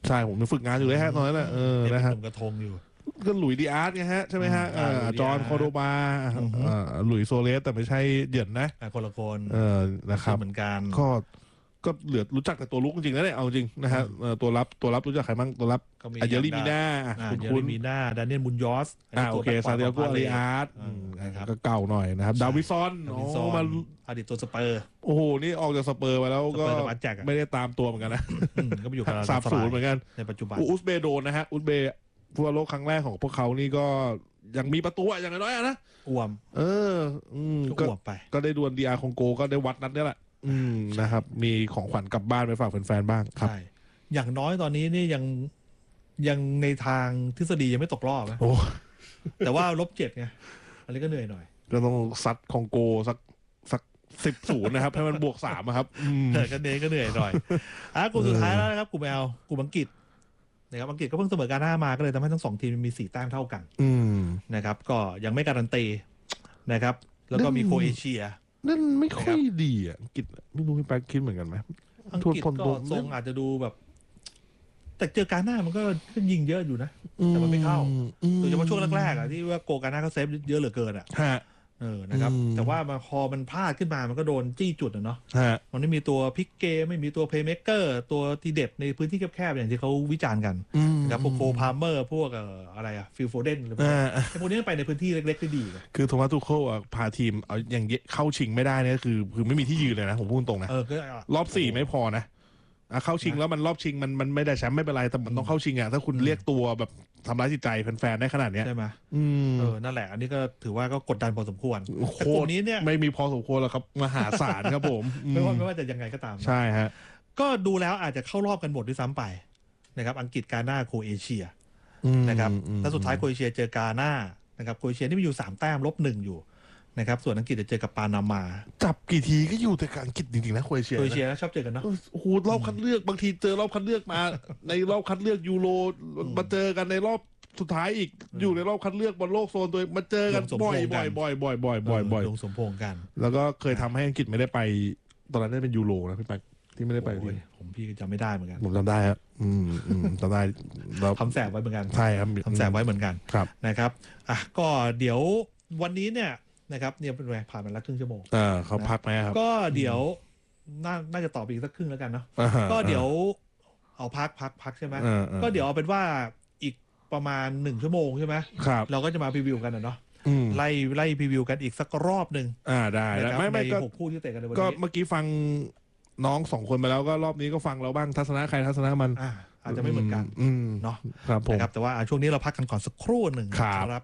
ใช่ผมยังฝึกงานอยู่เลยฮะตอนนั้นนะฮะกระทงอยู่ก็หลุยดีอาร์ตไงฮะใช่ไหมฮะจอห์นโคโดบาหลุยโซเลสแต่ไม่ใช่เหยินนะคนละคนนะครับเหมือนกันก็เหลือรู้จักแต่ตัวลุกจริงๆนะเนี่ยเอาจริงนะฮะตัวรับรู้จักใครบ้างตัวรับเยอรี่มีน่าคุณมีน่าดานิเอลมุนยอสโอเคซาเดียโกอาริอาร์ตก็เก่าหน่อยนะครับดาวิซอนมาอดีตตัวสเปอร์โอ้โหนี่ออกจากสเปอร์มาแล้วก็ไม่ได้ตามตัวเหมือนกันนะก็ไปอยู่กับ 3-0เหมือนกันในปัจจุบันอุซเบโดนนะฮะอุซเบฟุตบอลโลกครั้งแรกของพวกเขานี่ก็ยังมีประตูอย่างน้อยนะอ้วมก็อ้วมไปก็ได้ดวลดีอาร์คองโกก็ได้วัดนัดนี่แหละนะครับมีของขวัญกลับบ้านไปฝากแฟนๆบ้างครับใช่อย่างน้อยตอนนี้นี่ยังในทางทฤษฎียังไม่ตกรอบนะแต่ว่า-7ไงอันนี้ก็เหนื่อยหน่อยก็ต้องซัดคองโกสัก10-0นะครับให้มันบวก3ครับก็เหนื่อยหน่อยกลุ่มสุดท้ายแล้วนะครับกลุ่มLกลุ่มอังกฤษนะครับอังกฤษก็เพิ่งเสมอกาน่ามาก็เลยทำให้ทั้ง2ทีมมี4แต้มเท่ากันนะครับก็ยังไม่การันตีนะครับแล้วก็มีโครเอเชียนั่นไม่ค่อยดีอ่ะอังกฤษไม่รู้พี่แป๊กคิดเหมือนกันไหมอังกฤษก็ทรงอาจจะดูแบบแต่เจอกาน่ามันก็ยิงเยอะอยู่นะแต่มันไม่เข้าโดยเฉพาะช่วงแรกๆอ่ะที่ว่าโกกาน่าเขาเซฟเยอะเหลือเกินอ่ะนะครับแต่ว่าพอมันพลาดขึ้นมามันก็โดนจี้จุดเนาะมันไม่มีตัวพลิกเกมไม่มีตัวเพลย์เมคเกอร์ตัวทีเด็ดในพื้นที่แคบๆอย่างที่เขาวิจารณ์กันนะครับพวกโคพาร์เมอร์พวกอะไรอะฟิลโฟเดนอะไรพวกนี้ไปในพื้นที่เล็กๆได้ดีคือโทมัสทูเคิลพาทีมเอาอย่างเข้าชิงไม่ได้เนี่ยคือไม่มีที่ยืนเลยนะผมพูดตรงนะรอบ4ไม่พอนะเข้าชิงแล้วมันรอบชิงมันไม่ได้แชมป์ไม่เป็นไรแต่มันต้องเข้าชิงอ่ะถ้าคุณเรียกตัวแบบทำร้ายจิตใจแฟนๆได้ขนาดนี้ใช่ไหมนั่นแหละอันนี้ก็ถือว่าก็กดดันพอสมควรแต่กลุ่มนี้เนี่ยไม่มีพอสมควรหรอกครับมหาศาลครับผมไม่ว่าจะยังไงก็ตามใช่ฮะก็ดูแล้วอาจจะเข้ารอบกันหมดด้วยซ้ำไปนะครับอังกฤษกาน่าโครเอเชียนะครับแล้วสุดท้ายโครเอเชียเจอกาน่านะครับโครเอเชียนี่มีอยู่3แต้ม-1อยู่นะครับส่วนอังกฤษจะเจอกับปานามาจับกี่ทีก็อยู่แต่กับอังกฤษจริงๆนะโครเอเชียชอบเจอกันเนาะโอ้โหรอบคัดเลือกบางทีเจอรอบคัดเลือกมาในรอบคัดเลือกยูโรมาเจอกันในรอบสุดท้ายอีกอยู่ในรอบคัดเลือกบอลโลกโซนตัวมาเจอกันบ่อยลงสมพงกันแล้วก็เคยทำให้อังกฤษไม่ได้ไปตอนนั้นได้เป็นยูโรนะพี่แป๊กที่ไม่ได้ไปพี่จำไม่ได้เหมือนกันผมจำได้ครับจำได้เราทำแสบไว้เหมือนกันใช่ครับทำแสบไว้เหมือนกันนะครับก็เดี๋ยววันนี้เนี่ยนะครับเนี่ยเป็นไงผ่านมาแล้วครึ่งชั่วโมงเขาพักไหมครับก็เดี๋ยวน่าจะต่ออีกสักครึ่งแล้วกันเนาะก็เดี๋ยวเอาพักใช่ไหมก็เดี๋ยวเอาเป็นว่าอีกประมาณ1ชั่วโมงใช่ไหมเราก็จะมาพรีวิวกันเนาะไล่พรีวิวกันอีกสักรอบหนึ่งได้ไม่ก็ 6คู่ที่เตะกันในวันนี้ก็เมื่อกี้ฟังน้อง2คนไปแล้วก็รอบนี้ก็ฟังเราบ้างทัศนะใครทัศนะมันอาจจะไม่เหมือนกันเนาะครับผมแต่ว่าช่วงนี้เราพักกันก่อนสักครู่หนึ่งครับ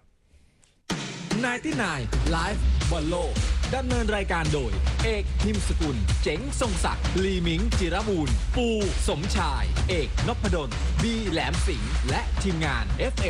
99 Live บอลโลกดำเนินรายการโดยเอกนิมสกุลเจ๋งทรงศักดิ์ลีมิงจิรบูรณ์ปูสมชายเอกนพดลบีแหลมสิงห์และทีมงาน FM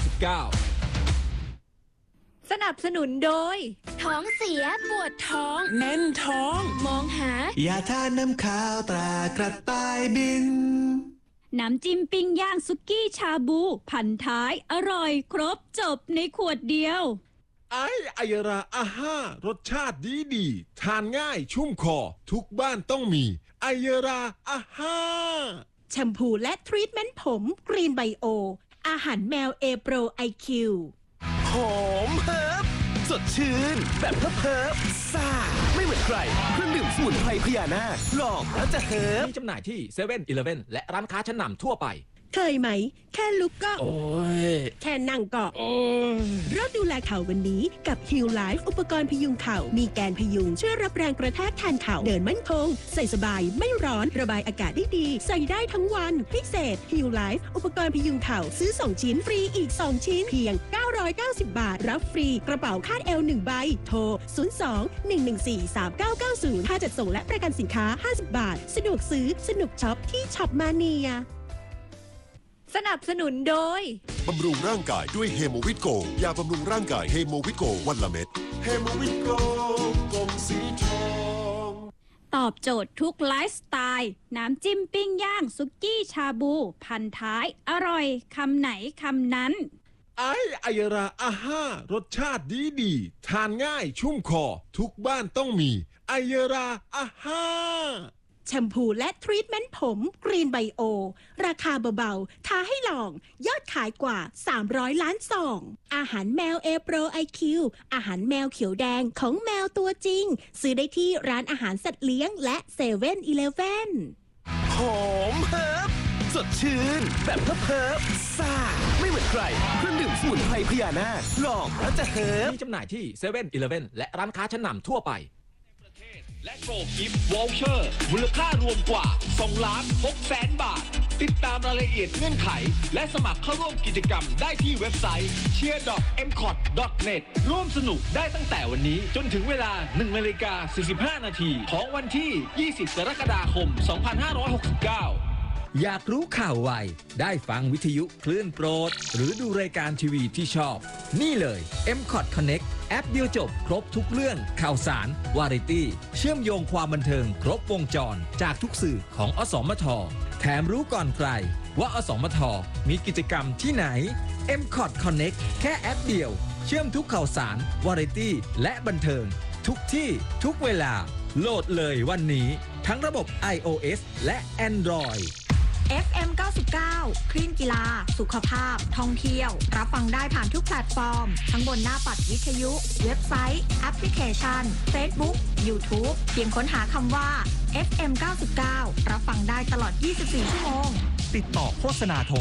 99 สนับสนุนโดยท้องเสียปวดท้องแน่นท้องมองหายาทาน้ำขาวตรากระต่ายบินน้ำจิ้มปิ้งย่างซุกี้ชาบูพันท้ายอร่อยครบจบในขวดเดียวไอยราอาห้ารสชาติดีทานง่ายชุ่มคอทุกบ้านต้องมีไอยราอาห้าแชมพูและทรีทเมนต์ผมกรีนไบโออาหารแมวเอโปรไอคิวหอมเฮิร์บสดชื่นแบบเพิบซ่าไม่เหมือนใครเครื่องดื่มสมุนไพรพญานาคลองแล้วจะเฮิร์บมีจำหน่ายที่เซเว่นอีเลฟเว่นและร้านค้าชั้นนำทั่วไปเคยไหมแค่ลุกก็โอ้ยแค่นั่งก็โอ้ยเริ่มดูแลเข่าวันนี้กับ Heal Life อุปกรณ์พยุงเข่ามีแกนพยุงช่วยรับแรงกระแทกแทนเข่าเดินมั่นคงใส่สบายไม่ร้อนระบายอากาศได้ดีใส่ได้ทั้งวันพิเศษ Heal Life อุปกรณ์พยุงเข่าซื้อ2ชิ้นฟรีอีก2ชิ้นเพียง990 บาทรับฟรีกระเป๋าคาดเอว1ใบโทร02-114-3990ค่าจัดส่งและประกันสินค้า50 บาทสะดวกซื้อสนุกช็อปที่ช็อปมาเนียสนับสนุนโดยบำรุงร่างกายด้วยเฮโมวิตโกยาบำรุงร่างกายเฮโมวิตโกวันละเม็ดเฮโมวิตโกกงสีทองตอบโจทย์ทุกไลฟ์สไตล์น้ำจิ้มปิ้งย่างซุกี้ชาบูพันท้ายอร่อยคำไหนคำนั้นไอยราอาห้ารสชาติดีทานง่ายชุ่มคอทุกบ้านต้องมีไอยราอาห้าแชมพูและทรีทเมนต์ผมกรีนไบโอราคาเบาๆท้าให้ลองยอดขายกว่า300 ล้านซองอาหารแมว A Pro IQ อาหารแมวเขียวแดงของแมวตัวจริงซื้อได้ที่ร้านอาหารสัตว์เลี้ยงและ7-Eleven หอมเฮิร์บสดชื่นแบบเพิบซ่าไม่เหมือนใครเครื่องดื่มสมุนไพรพญานาคลองแล้วจะเฮิร์บมีจำหน่ายที่7-Eleven และร้านค้าชั้นนำทั่วไปและโกกิฟต์วอลเชอร์มูลค่ารวมกว่า2,600,000 บาทติดตามรายละเอียดเงื่อนไขและสมัครเข้าร่วมกิจกรรมได้ที่เว็บไซต์ cheer.mcot.net ร่วมสนุกได้ตั้งแต่วันนี้จนถึงเวลา 1:45 นาทีของวันที่ 20 กรกฎาคม 2569 อยากรู้ข่าวไวได้ฟังวิทยุคลื่นโปรดหรือดูรายการทีวีที่ชอบนี่เลย MCOT Connect แอปเดียวจบครบทุกเรื่องข่าวสารวาไรตี้เชื่อมโยงความบันเทิงครบวงจรจากทุกสื่อของอสมทแถมรู้ก่อนใครว่าอสมทมีกิจกรรมที่ไหน MCOT Connect แค่แอปเดียวเชื่อมทุกข่าวสารวาไรตี้และบันเทิงทุกที่ทุกเวลาโหลดเลยวันนี้ทั้งระบบ iOS และ Android FM 99 คลื่นกีฬาสุขภาพท่องเที่ยวรับฟังได้ผ่านทุกแพลตฟอร์มทั้งบนหน้าปัดวิทยุเว็บไซต์แอปพลิเคชัน Facebook YouTube เพียงค้นหาคำว่า FM 99 รับฟังได้ตลอด 24 ชั่วโมงติดต่อโฆษณาโทร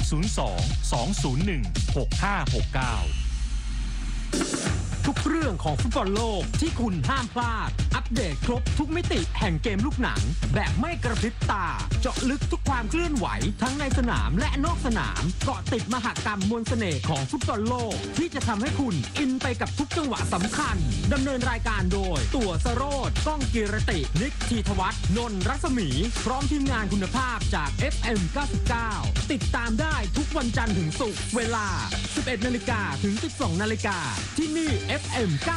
02-201-6569 ทุกเรื่องของฟุตบอลโลกที่คุณห้ามพลาดอัปเดตครบทุกมิติแห่งเกมลูกหนังแบบไม่กระพริบตาเจาะลึกทุกความเคลื่อนไหวทั้งในสนามและนอกสนามเกาะติดมหกรรมมวลเสน่ห์ของฟุตบอลโลกที่จะทำให้คุณอินไปกับทุกจังหวะสำคัญดำเนินรายการโดยตัวสโรจน์ก้องกีรตินิกธีทวัฒน์นนท์รัศมีพร้อมทีมงานคุณภาพจาก FM 99ติดตามได้ทุกวันจันทร์ถึงศุกร์เวลา 11:00 นถึง 12:00 นที่นี่ FM 99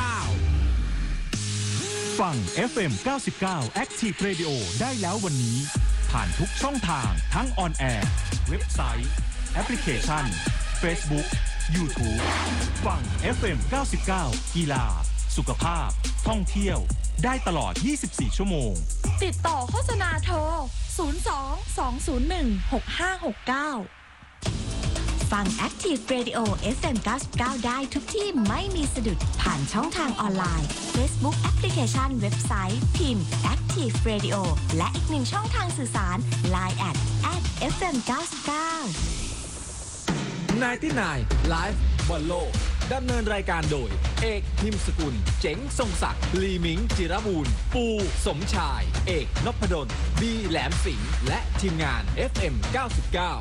ฟัง FM 99 Active Radio ได้แล้ววันนี้ผ่านทุกช่องทางทั้งออนแอร์เว็บไซต์แอปพลิเคชัน Facebook YouTube ฟัง FM 99กีฬาสุขภาพท่องเที่ยวได้ตลอด 24 ชั่วโมงติดต่อโฆษณาโทร 02-201-6569 ฟัง Active Radio FM 99 ได้ทุกที่ไม่มีสะดุดผ่านช่องทางออนไลน์ Facebook แอปพลิเคชันเว็บไซต์พิมพ์ Active Radio และอีกหนึ่งช่องทางสื่อสาร Line @FM 99 99 Live บอลโลกดำเนินรายการโดยเอกพิมพ์สกุลเจ๋งทรงศักดิ์ลีมิงจิรบูรณ์ปูสมชายเอกนพดลบีแหลมสิงห์และทีมงาน FM 99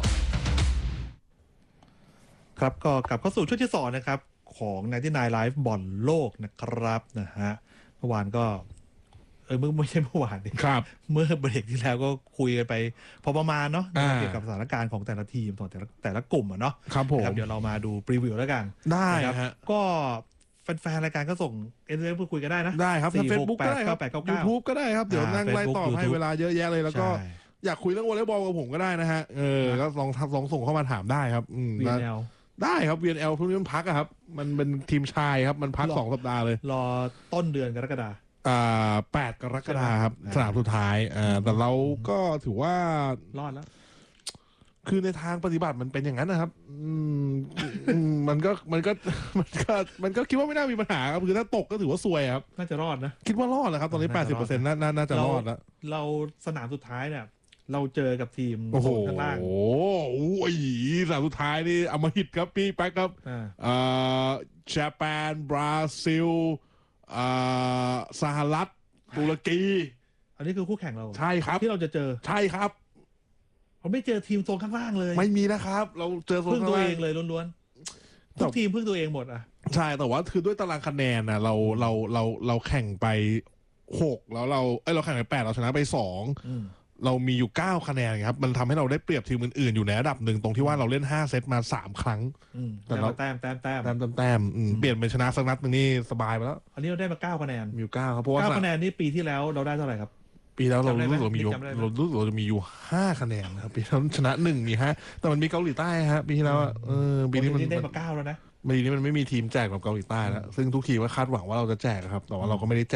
ครับก็กลับเข้าสู่ช่วงที่2นะครับของ99 Live บอลโลกนะครับนะฮะเมื่อวานก็ไม่ใช่เมื่อวานนี่ครับเมื่อเบรกที่แล้วก็คุยกันไปพอประมาณเนาะเกี่ยวกับสถานการณ์ของแต่ละทีมของแต่ละกลุ่มอ่ะเนาะครับผมเดี๋ยวเรามาดูพรีวิวแล้วกันได้ฮะก็แฟนๆรายการก็ส่งSMS พูดคุยกันได้นะได้ครับ Facebook ก็ได้ครับ YouTube ก็ได้ครับเดี๋ยวนั่งไล่ตอบให้เวลาเยอะแยะเลยแล้วก็อยากคุยเรื่องวอลเลย์บอลกับผมก็ได้นะฮะก็ลองส่งเข้ามาถามได้ครับ VNL ได้ครับ VNL พรุ่งนี้มันพักอะครับมันเป็นทีมชายครับมันพัก2 สัปดาห์เลยรอต้นเดือนกรกฎาคม8 กรกฎาคมครับสนามสุดท้ายแต่เราก็ถือว่ารอดแล้วคือในทางปฏิบัติมันเป็นอย่างนั้นนะครับมันก็คิดว่าไม่น่ามีปัญหาครับคือถ้าตกก็ถือว่าซวยครับน่าจะรอดนะคิดว่ารอดแล้วครับตอนนี้ 80% น่าจะรอดแล้วเราสนามสุดท้ายเนี่ยเราเจอกับทีมข้างล่างโอ้โหสนามสุดท้ายนี่อมหิตครับพี่แป๊กครับญี่ปุ่นบราซิลสหรัฐตุรกีอันนี้คือคู่แข่งเราใช่ครับที่เราจะเจอใช่ครับเราไม่เจอทีมโซนข้างล่างเลยไม่มีนะครับเราเจอโซนข้างล่างพึ่งตัวเองเลยล้วนๆทุกทีมพึ่งตัวเองหมดอ่ะใช่แต่ว่าคือด้วยตารางคะแนนนะเราแข่งไป6แล้วเราแข่งไป8เราชนะไป2เรามีอยู่9คะแนนครับมันทำให้เราได้เปรียบทีมอื่นๆอยู่ในระดับหนึ่งตรงที่ว่าเราเล่น5เซตมา3ครั้งแต่เราแต้มเปลี่ยนเป็นชนะสักนัดนึงนี่สบายไปแล้วอันนี้เราได้มา9คะแนนมีอยู่9ครับเพราะว่า 9คะแนนนี่ปีที่แล้วเราได้เท่าไหร่ครับปีแล้วเรามีอยู่5คะแนนครับปีแล้วชนะ1มี5แต่มันมีเกาหลีใต้ฮะปีที่แล้วปีนี้มันได้มา9แล้วนะปีนี้มันไม่มีทีมแจกแบบเกาหลีใต้แล้วซึ่งทุกทีมก็คาดหวังว่าเราจะแจกครับแต่ว่าเราก็ไม่ได้แจก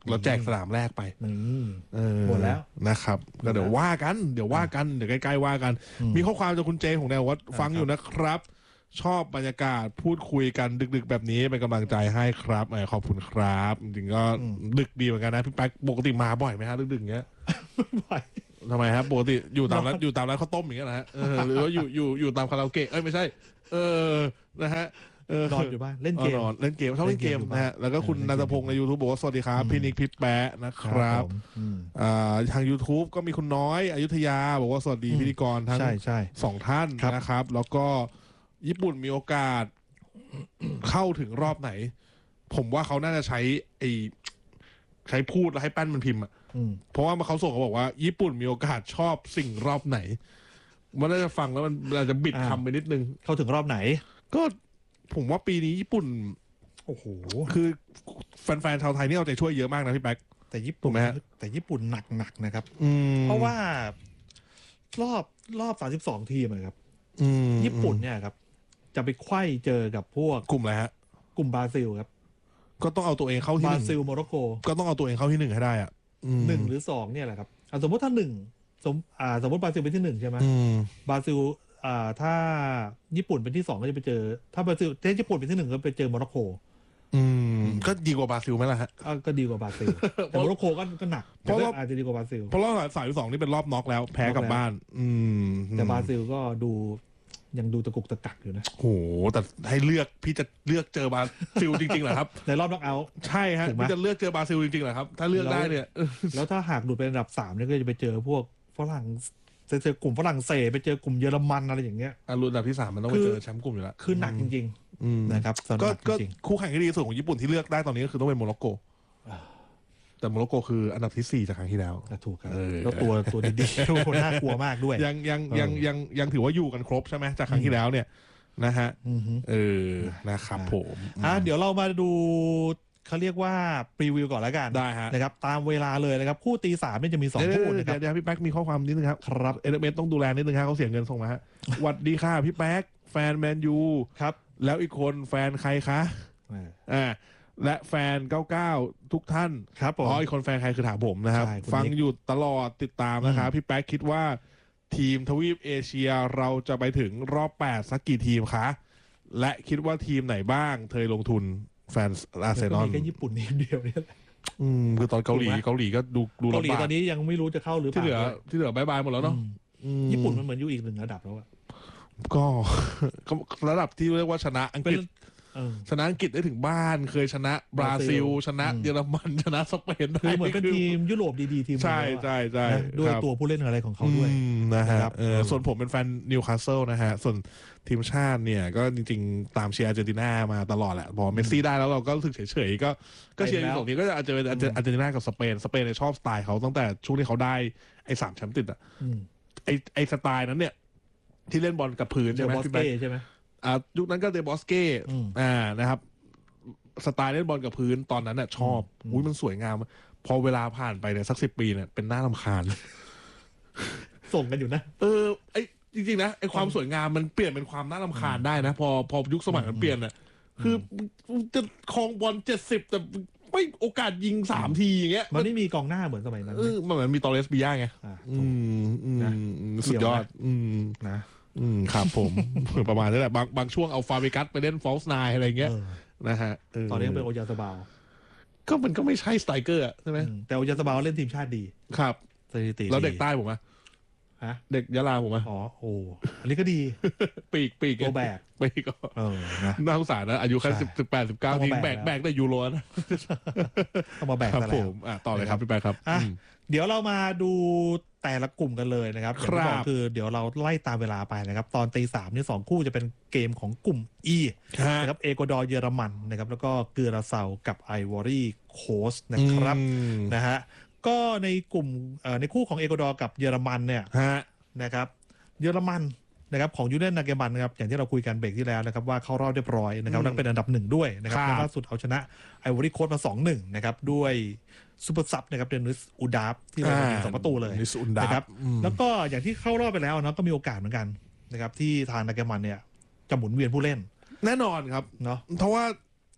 เราแจกสนามแรกไปหมดแล้วนะครับก็เดี๋ยวว่ากันเดี๋ยวใกล้ๆว่ากันมีข้อความจากคุณเจของแนวว่าฟังอยู่นะครับชอบบรรยากาศพูดคุยกันดึกๆแบบนี้เป็นกำลังใจให้ครับขอบคุณครับจริงๆก็ดึกดีเหมือนกันนะพี่แป๊กปกติมาบ่อยไหมฮะดึกๆเงี้ยบ่อยทำไมครับปกติอยู่ตามร้านข้าวต้มอย่างเงี้ยนะฮะหรือว่าอยู่ตามคาราโอเกะไม่ใช่นะฮะนอนอยู่บ้านเล่นเกมชอบเล่นเกมนะฮะแล้วก็คุณนันทพงศ์ใน YouTube บอกว่าสวัสดีครับพี่นิกพี่แปะนะครับทาง YouTube ก็มีคุณน้อยอยุธยาบอกว่าสวัสดีพิธีกรทั้ง2ท่านนะครับแล้วก็ญี่ปุ่นมีโอกาสเข้าถึงรอบไหนผมว่าเขาน่าจะใช้พูดแล้วให้แป้นมันพิมพ์อ่ะเพราะว่าเขาส่งเขาบอกว่าญี่ปุ่นมีโอกาสชอบสิ่งรอบไหนมันน่าจะฟังแล้วมันอาจจะบิดคำไปนิดนึงเข้าถึงรอบไหนก็ผมว่าปีนี้ญี่ปุ่นโอ้โหคือแฟนๆชาวไทยนี่เอาใจช่วยเยอะมากนะพี่แป๊กแต่ญี่ปุ่นแต่ญี่ปุ่นหนักนะครับเพราะว่ารอบ32ทีมครับญี่ปุ่นเนี่ยครับจะไปไขว้เจอกับพวกกลุ่มอะไรฮะกลุ่มบราซิลครับก็ต้องเอาตัวเองเข้าที่บราซิลโมร็อกโกก็ต้องเอาตัวเองเข้าที่1ให้ได้อ่ะ 1หรือ2เนี่ยแหละครับสมมติถ้า1สมมติบราซิลเป็นที่1ใช่ไหมบราซิลถ้าญี่ปุ่นเป็นที่2ก็จะไปเจอถ้าบราซิลถ้าญี่ปุ่นเป็นที่1ก็ไปเจอโมร็อกโกก็ดีกว่าบราซิลไหมล่ะฮะก็ดีกว่าบราซิลแต่โมร็อกโกก็หนักเพราะอาจจะดีกว่าบราซิลเพราะรอบ32นี่เป็นรอบน็อกแล้วแพ้กลับบ้านแต่บราซิลก็ยังดูตะกุกตะกักอยู่นะโหแต่ให้เลือกพี่จะเลือกเจอบราซิลจริงๆเหรอครับในรอบน็อกเอาท์ใช่ฮะพี่จะเลือกเจอบราซิลจริงๆเหรอครับถ้าเลือกได้เนี่ยแล้วถ้าหากหลุดเป็นอันดับ3เนี่ยก็จะไปเจอพวกฝรั่งเจอกลุ่มฝรั่งเศสไปเจอกลุ่มเยอรมันอะไรอย่างเงี้ยรุ่นอันดับที่3มันต้องไปเจอแชมป์กลุ่มอยู่แล้วคือหนักจริงๆนะครับก็คู่แข่งที่ดีสุดของญี่ปุ่นที่เลือกได้ตอนนี้ก็คือต้องเป็นโมร็อกโกแต่โมร็อกโกคืออันดับที่4จากครั้งที่แล้วถูกครับแล้วตัวดีๆทุกคนน่ากลัวมากด้วยยังถือว่าอยู่กันครบใช่ไหมจากครั้งที่แล้วเนี่ยนะฮะนะครับผมเดี๋ยวเรามาดูเขาเรียกว่าพรีวิวก่อนแล้วกันได้ฮะนะครับตามเวลาเลยนะครับคู่ตี3นี่จะมี2คู่นะครับเดี๋ยวพี่แป๊กมีข้อความนิดนึงครับครับเอเลเมนต์ต้องดูแลนิดนึงครับเขาเสียเงินส่งมาฮะสวัสดีค่ะพี่แป๊กแฟนแมนยูครับแล้วอีกคนแฟนใครคะและแฟน99ทุกท่านครับผมอีกคนแฟนใครคือถามผมนะครับฟังอยู่ตลอดติดตามนะครับพี่แป๊กคิดว่าทีมทวีปเอเชียเราจะไปถึงรอบ8สักกี่ทีมคะและคิดว่าทีมไหนบ้างเคยลงทุนแฟนอาร์เซนอลแค่ญี่ปุ่นทีมเดียวเนี่ยคือตอนเกาหลีก็ดูเกาหลีตอนนี้ยังไม่รู้จะเข้าหรือเปล่าที่เหลือบายหมดแล้วเนาะญี่ปุ่นมันเหมือนอยู่อีก1ระดับแล้วอะก็ระดับที่เรียกว่าชนะอังกฤษชนะอังกฤษได้ถึงบ้านเคยชนะบราซิลชนะเยอรมันชนะสเปนคือเหมือนเป็นทีมยุโรปดีๆทีมใช่ด้วยตัวผู้เล่นอะไรของเขาด้วยนะครับส่วนผมเป็นแฟนนิวคาสเซิลนะฮะส่วนทีมชาติเนี่ยก็จริงๆตามเชียร์อาร์เจนตินามาตลอดแหละพอเมสซี่ได้แล้วเราก็รู้สึกเฉยๆก็เชียร์อยู่ตรงนี้ก็อาจจะเป็นอาร์เจนตินากับสเปนเนี่ยชอบสไตล์เขาตั้งแต่ช่วงที่เขาได้ไอ้3แชมป์ติดอ่ะไอ้สไตล์นั้นเนี่ยที่เล่นบอลกับพื้นใช่ไหมใช่ไหมยุคนั้นก็เดบอสเก้นะครับสไตล์เล่นบอลกับพื้นตอนนั้นน่ะชอบมันสวยงามพอเวลาผ่านไปเนี่ยสัก10 ปีเนี่ยเป็นหน้ารำคาญส่งกันอยู่นะไอ้จริงๆนะไอ้ความสวยงามมันเปลี่ยนเป็นความน่ารำคาญได้นะพอยุคสมัยมันเปลี่ยนน่ะคือจะครองบอล70แต่ไม่โอกาสยิง3ทีอย่างเงี้ยมันไม่มีกองหน้าเหมือนสมัยนั้นมันเหมือนมีตอเรสบิย่าไงสุดยอดนะครับผมประมาณนี้แหละบางช่วงเอาฟาเบกัสไปเล่นฟอลส์ไนน์อะไรเงี้ยนะฮะตอนนี้เป็นโอยาสบาวก็มันก็ไม่ใช่สไตรเกอร์ใช่ไหมแต่โอยาสบาวเล่นทีมชาติดีครับสถิติแล้วเด็กใต้ผมอะเด็กยะลาผมอะอันนี้ก็ดีปีกตัวแบกปีกก็น่าสงสารนะอายุแค่18-19ทีแบกได้ยูโรนะต้องมาแบกครับผมต่อเลยครับพี่แป๊กครับเดี๋ยวเรามาดูแต่ละกลุ่มกันเลยนะครับอย่างที่บอกคือเดี๋ยวเราไล่ตามเวลาไปนะครับตอนตี 3นี่2คู่จะเป็นเกมของกลุ่ม E นะครับเอกวาดอร์เยอรมันนะครับแล้วก็เกลือราเซากับไอวอรี่โคสต์นะครับนะฮะก็ในกลุ่มในคู่ของเอกวาดอร์กับเยอรมันเนี่ยนะครับเยอรมันนะครับของยูเนนนาเกมันนะครับอย่างที่เราคุยกันเบรกที่แล้วนะครับว่าเข้ารอบเรียบร้อยนะครับนั่นเป็นอันดับ1ด้วยนะครับล่าสุดเอาชนะไอวอรี่โคสต์มา 2-1 นะครับด้วยซูเปอร์ซับนะครับเดนิสอูดาฟที่เรายิง2 ประตูเลยนะครับแล้วก็อย่างที่เข้ารอบไปแล้วนะก็มีโอกาสเหมือนกันนะครับที่ทางนาเกมันเนี่ยจะหมุนเวียนผู้เล่นแน่นอนครับเนาะเพราะว่า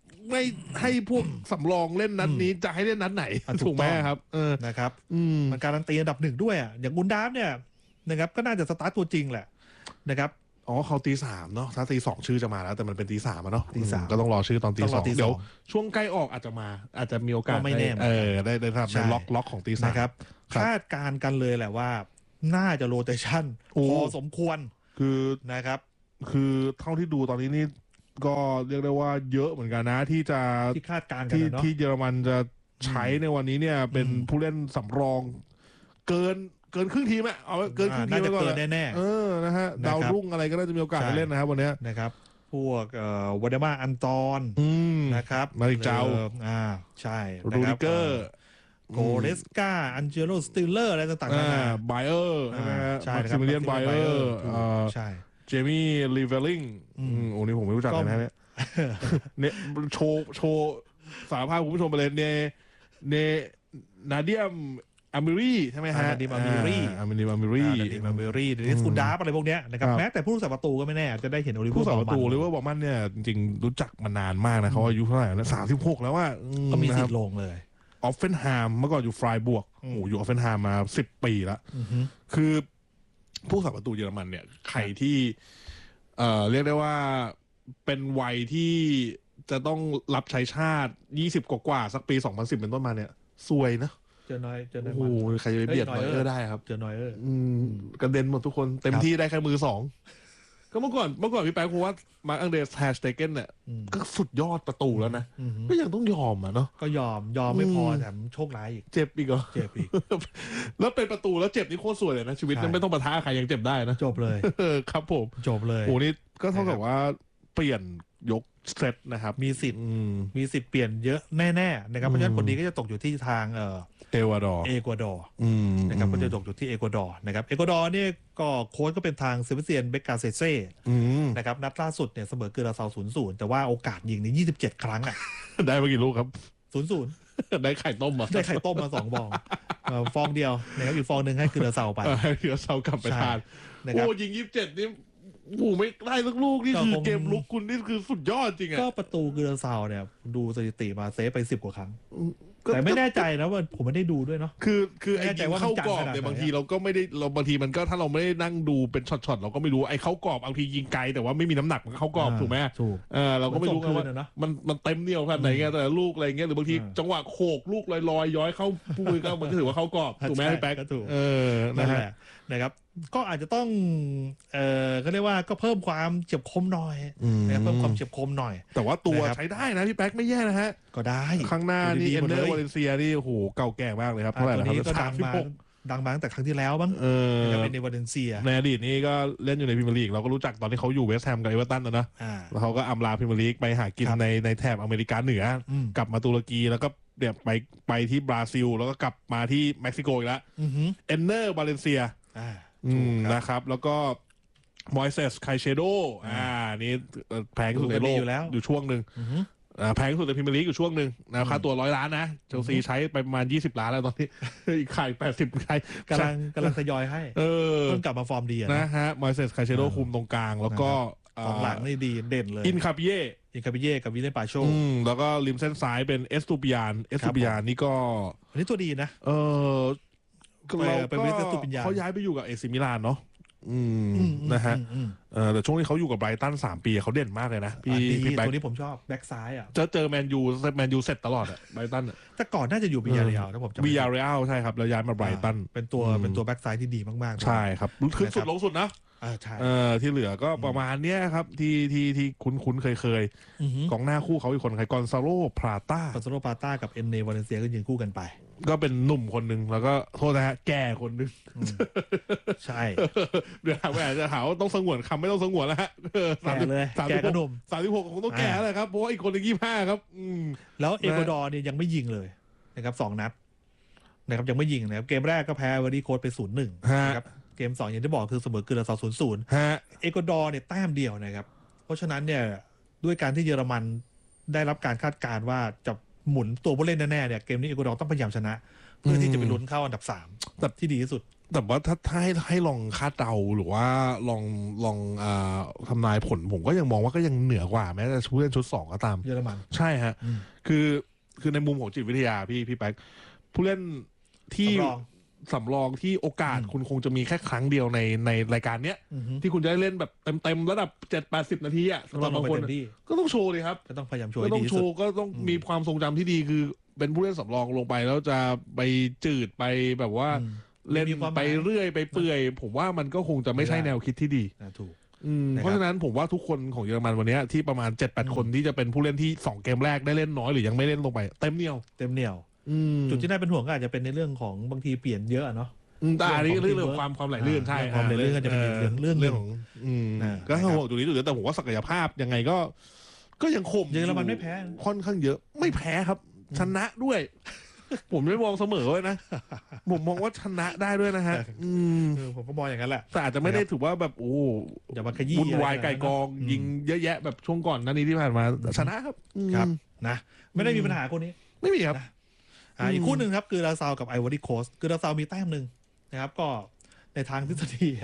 ไม่ให้พวกสำรองเล่นนัดนี้จะให้เล่นนัดไหนถูกไหมครับนะครับมันการันตีอันดับ1ด้วยอ่ะอย่างอุนดาฟเนี่ยนะครับก็น่าจะสตาร์ทตัวจริงแหละนะครับเขาตี 3เนาะถ้าตี 2ชื่อจะมาแล้วแต่มันเป็นตี 3เนาะตี 3ก็ต้องรอชื่อตอนตี 2เดี๋ยวช่วงใกล้ออกอาจจะมีโอกาสไม่แน่ได้ทำเป็นล็อกของตี 3 นะครับคาดการกันเลยแหละว่าน่าจะโรเตชั่นพอสมควรคือนะครับคือเท่าที่ดูตอนนี้นี่ก็เรียกได้ว่าเยอะเหมือนกันนะที่คาดการณ์กันเนาะที่เยอรมันจะใช้ในวันนี้เนี่ยเป็นผู้เล่นสำรองเกินครึ่งทีมเอาเกินครึ่งทีมไปก่อนแน่นะฮะดาวรุ่งอะไรก็น่าจะมีโอกาสได้เล่นนะครับวันนี้นะครับพวกวาเดมาอันตอนนะครับมาริกเจ้าใช่รูดิเกอร์โกเรสกาอันเจโรสติลเลอร์อะไรต่างๆไบเออร์ใช่ครับเลียนไบเออร์ใช่เจมี่ลีเวลลิงโอ้นี่ผมไม่รู้จักเลยนะเนี่ยโชว์สารภาพคุณผู้ชมไปเลยเนนาเดียมอามิรีใช่ไหมฮะนาเดียมอามิรีเดนิสกูดาฟอะไรพวกเนี้ยนะครับแม้แต่ผู้รักษาประตูก็ไม่แน่จะได้เห็นโอลิเวอร์ผู้รักษาประตูหรือว่าบอกมันเนี่ยจริงๆรู้จักมานานมากนะเขาอายุเท่าไหร่แล้ว36แล้วว่าก็มีสิทธิ์ลงเลยออฟเฟนไฮม์เมื่อก่อนอยู่ฟรายบวกอยู่ออฟเฟนไฮม์มา10 ปีแล้วคือผู้รักษาประตูเยอรมันเนี่ยใครที่เรียกได้ว่าเป็นวัยที่จะต้องรับใช้ชาติ20กว่าสักปี2010เป็นต้นมาเนี่ยซวยนะเจอน้อยโอ้โหใครจะไปเบียดนอยเออร์ได้ครับเจอน้อยเออร์กระเด็นหมดทุกคนเต็มที่ได้แค่มือ2ก็เมื่อก่อนพี่แป๊กพูดว่ามาร์คอังเดรสแฮชเตเกนเนี่ยก็สุดยอดประตูแล้วนะก็ยังต้องยอมเนาะก็ยอมไม่พอแถมโชคร้ายอีกเจ็บอีกเหรอเจ็บอีกแล้วเป็นประตูแล้วเจ็บนี่โคตรสวยเลยนะชีวิตนั้นไม่ต้องปะทะใครยังเจ็บได้นะจบเลยครับผมจบเลยโอ้นี่ก็เท่ากับว่าเปลี่ยนยกเซตนะครับมีสิทธิ์เปลี่ยนเยอะแน่ๆนะครับเพราะฉะนั้นผลดีก็จะตกอยู่ที่ทางเอกวาดอร์นะครับก็จะตกอยู่ที่เอกวาดอร์นะครับเอกวาดอร์เนี่ยก็โค้ชก็เป็นทางเซเบสเตียนเบกาเซเซ่นะครับนัดล่าสุดเนี่ยเสมอเกอร์ซาว 0-0 แต่ว่าโอกาสยิงนี่27 ครั้งอ่ะได้มากี่ลูกครับ 0-0 ได้ไข่ต้มได้ไข่ต้มมา2 ฟองฟองเดียวนะครับอีกฟองนึงให้เกอร์ซาวไปให้เกอร์ซาวกลับไปทานโอ้ยิง27นี่ผู้ไม่ได้สักลูกนี่คือเกมลุกคุณนี่คือสุดยอดจริงอ่ะก็ประตูเกอร์ซาวเนี่ยดูสถิติมาเซฟไป10 กว่าครั้งแต่ไม่แน่ใจนะว่าผมไม่ได้ดูด้วยเนาะคือไอ้ยิงเข้ากรอบเนี่ยบางทีเราก็ไม่ได้บางทีมันก็ถ้าเราไม่ได้นั่งดูเป็นช็อตๆเราก็ไม่รู้ไอ้เข้ากรอบบางทียิงไกลแต่ว่าไม่มีน้ำหนักมันเข้ากรอบถูกไหมถูกเราก็ไม่รู้ว่ามันเต็มเหนียวขนาดไหนไงแต่ลูกอะไรเงี้ยหรือบางทีจังหวะโขกลูกลอยๆย้อยเข้าปุ้ยก็มันก็ถือว่าเข้ากรอบถูกไหมพี่แป๊กก็ถูกนั่นแหละนะครับก็อาจจะต้องก็เรียกว่าก็เพิ่มความเฉียบคมหน่อยเพิ่มความเฉียบคมหน่อยแต่ว่าตัวใช้ได้นะพี่แป๊กไม่แย่นะฮะก็ได้ข้างหน้านี่เอนเนอร์วาเลนเซียนี่โอ้โหเก่าแก่มากเลยครับเท่าไหร่แล้วก็ดังมาตั้งแต่ครั้งที่แล้วบ้างเป็นในวาเลนเซียในอดีตนี่ก็เล่นอยู่ในพรีเมียร์ลีกเราก็รู้จักตอนที่เขาอยู่เวสต์แฮมกับเอเวอร์ตันนะแล้วเขาก็อำลาพรีเมียร์ลีกไปหากินในแถบอเมริกาเหนือกลับมาตุรกีแล้วก็เดี๋ยวไปที่บราซิลแล้วก็กลับมาที่เม็กซิโกอีกแล้วเอนเนอร์วาเลนเซียนะครับแล้วก็มอยเซสไคเชโดนี่แพงที่สุดในโลกอยู่ช่วงหนึ่งแพงที่สุดในพรีเมียร์ลีกอยู่ช่วงหนึ่งนะค่าตัว100 ล้านนะเชลซีใช้ไปประมาณ20 ล้านแล้วตอนนี้อีกขาย80ใช้กำลังทยอยให้เพิ่งกลับมาฟอร์มดีนะฮะมอยเซสไคเชโดคุมตรงกลางแล้วก็ของหลังนี่ดีเด่นเลยอินคาปิเย่กับวิลเลนปาโชแล้วก็ริมเส้นซ้ายเป็นเอสตูปิยานนี่ก็อันนี้ตัวดีนะเขาย้ายไปอยู่กับเอซิมิลานเนาะนะฮะแต่ช่วงที่เขาอยู่กับไบรตัน3 ปีเขาเด่นมากเลยนะพี่แบ็คตัวนี้ผมชอบแบ็คซ้ายอ่ะเจอแมนยูเสร็จตลอดอ่ะไบรตันแต่ก่อนน่าจะอยู่บิยาเรียลนะผมจำบิยาเรียลใช่ครับแล้วย้ายมาไบรตันเป็นตัวแบ็คซ้ายที่ดีมากๆใช่ครับขึ้นสุดลงสุดนะใช่ที่เหลือก็ประมาณเนี้ยครับที่คุ้นเคยกองหน้าคู่เขาอีกคนใครกอนซาโลพราต้ากับเอนเนวาเลนเซียก็ยืนคู่กันไปก็เป็นหนุ่มคนหนึ่งแล้วก็โทษนะฮะแก่คนหนึ่งใช่เดี๋ยวแหวนจะหาว่าต้องสงวนคำไม่ต้องสงวนแล้วฮะแก่ก็หนุ่ม 36คงต้องแก่เลยครับเพราะว่าอีกคนหนึ่ง25ครับแล้วเอกวาดอร์เนี่ยยังไม่ยิงเลยนะครับ2 นัดนะครับยังไม่ยิงนะครับเกมแรกก็แพ้วารีโค้ดไป0-1นะครับเกม2อย่างที่บอกคือเสมอเกอร์ซาว 0-0เอกวาดอร์เนี่ยแต้มเดียวนะครับเพราะฉะนั้นเนี่ยด้วยการที่เยอรมันได้รับการคาดการณ์ว่าจะหมุนตัวผู้เล่นแน่ๆเนี่ยเกมนี้เอกวาดอร์ต้องพยายามชนะเพื่อที่จะไปลุ้นเข้าอันดับ3แบบที่ดีที่สุดแต่ว่าถ้าให้ลองคาดเดาหรือว่าลองทำนายผลผมก็ยังมองว่าก็ยังเหนือกว่าแม้แต่ผู้เล่นชุด2ก็ตามเยอรมันใช่ฮะคือในมุมของจิตวิทยาพี่แป๊กผู้เล่นที่สำรองที่โอกาสคุณคงจะมีแค่ครั้งเดียวในรายการเนี้ยที่คุณจะได้เล่นแบบเต็มระดับ 7-80 นาทีอ่ะสำหรับบางคนก็ต้องโชว์เลยครับก็ต้องพยายามโชว์ก็ต้องโชว์ก็ต้องมีความทรงจำที่ดีคือเป็นผู้เล่นสำรองลงไปแล้วจะไปจืดไปแบบว่าเล่นไปเรื่อยไปเปื่อยผมว่ามันก็คงจะไม่ใช่แนวคิดที่ดีถูกเพราะฉะนั้นผมว่าทุกคนของเยอรมันวันนี้ที่ประมาณ 7-8 คนที่จะเป็นผู้เล่นที่2เกมแรกได้เล่นน้อยหรือยังไม่เล่นลงไปเต็มเหนียวจุดที่น่าเป็นห่วงก็อาจจะเป็นในเรื่องของบางทีเปลี่ยนเยอะเนาะแต่อันนี้เรื่องความไหลลื่นใช่ความไหลลื่นก็จะเป็นเรื่องของก็ห่วงจุดนี้จุดเดียวแต่ผมว่าศักยภาพยังไงก็ยังคมเยอรมันไม่แพ้ค่อนข้างเยอะไม่แพ้ครับชนะด้วยผมไม่มองเสมอเลยนะผมมองว่าชนะได้ด้วยนะฮะผมก็มองอย่างนั้นแหละแต่อาจจะไม่ได้ถือว่าแบบโอ้อย่ามาขยี้วุ่นวายไก่กองยิงเยอะแยะแบบช่วงก่อนนั้นนี้ที่ผ่านมาชนะครับนะไม่ได้มีปัญหาคนนี้ไม่มีครับอีกคู่หนึ่งครับคือลาซาวกับไอวอรี่โคสต์คือลาซาวมีแต้มหนึ่งนะครับก็ในทางทฤษฎี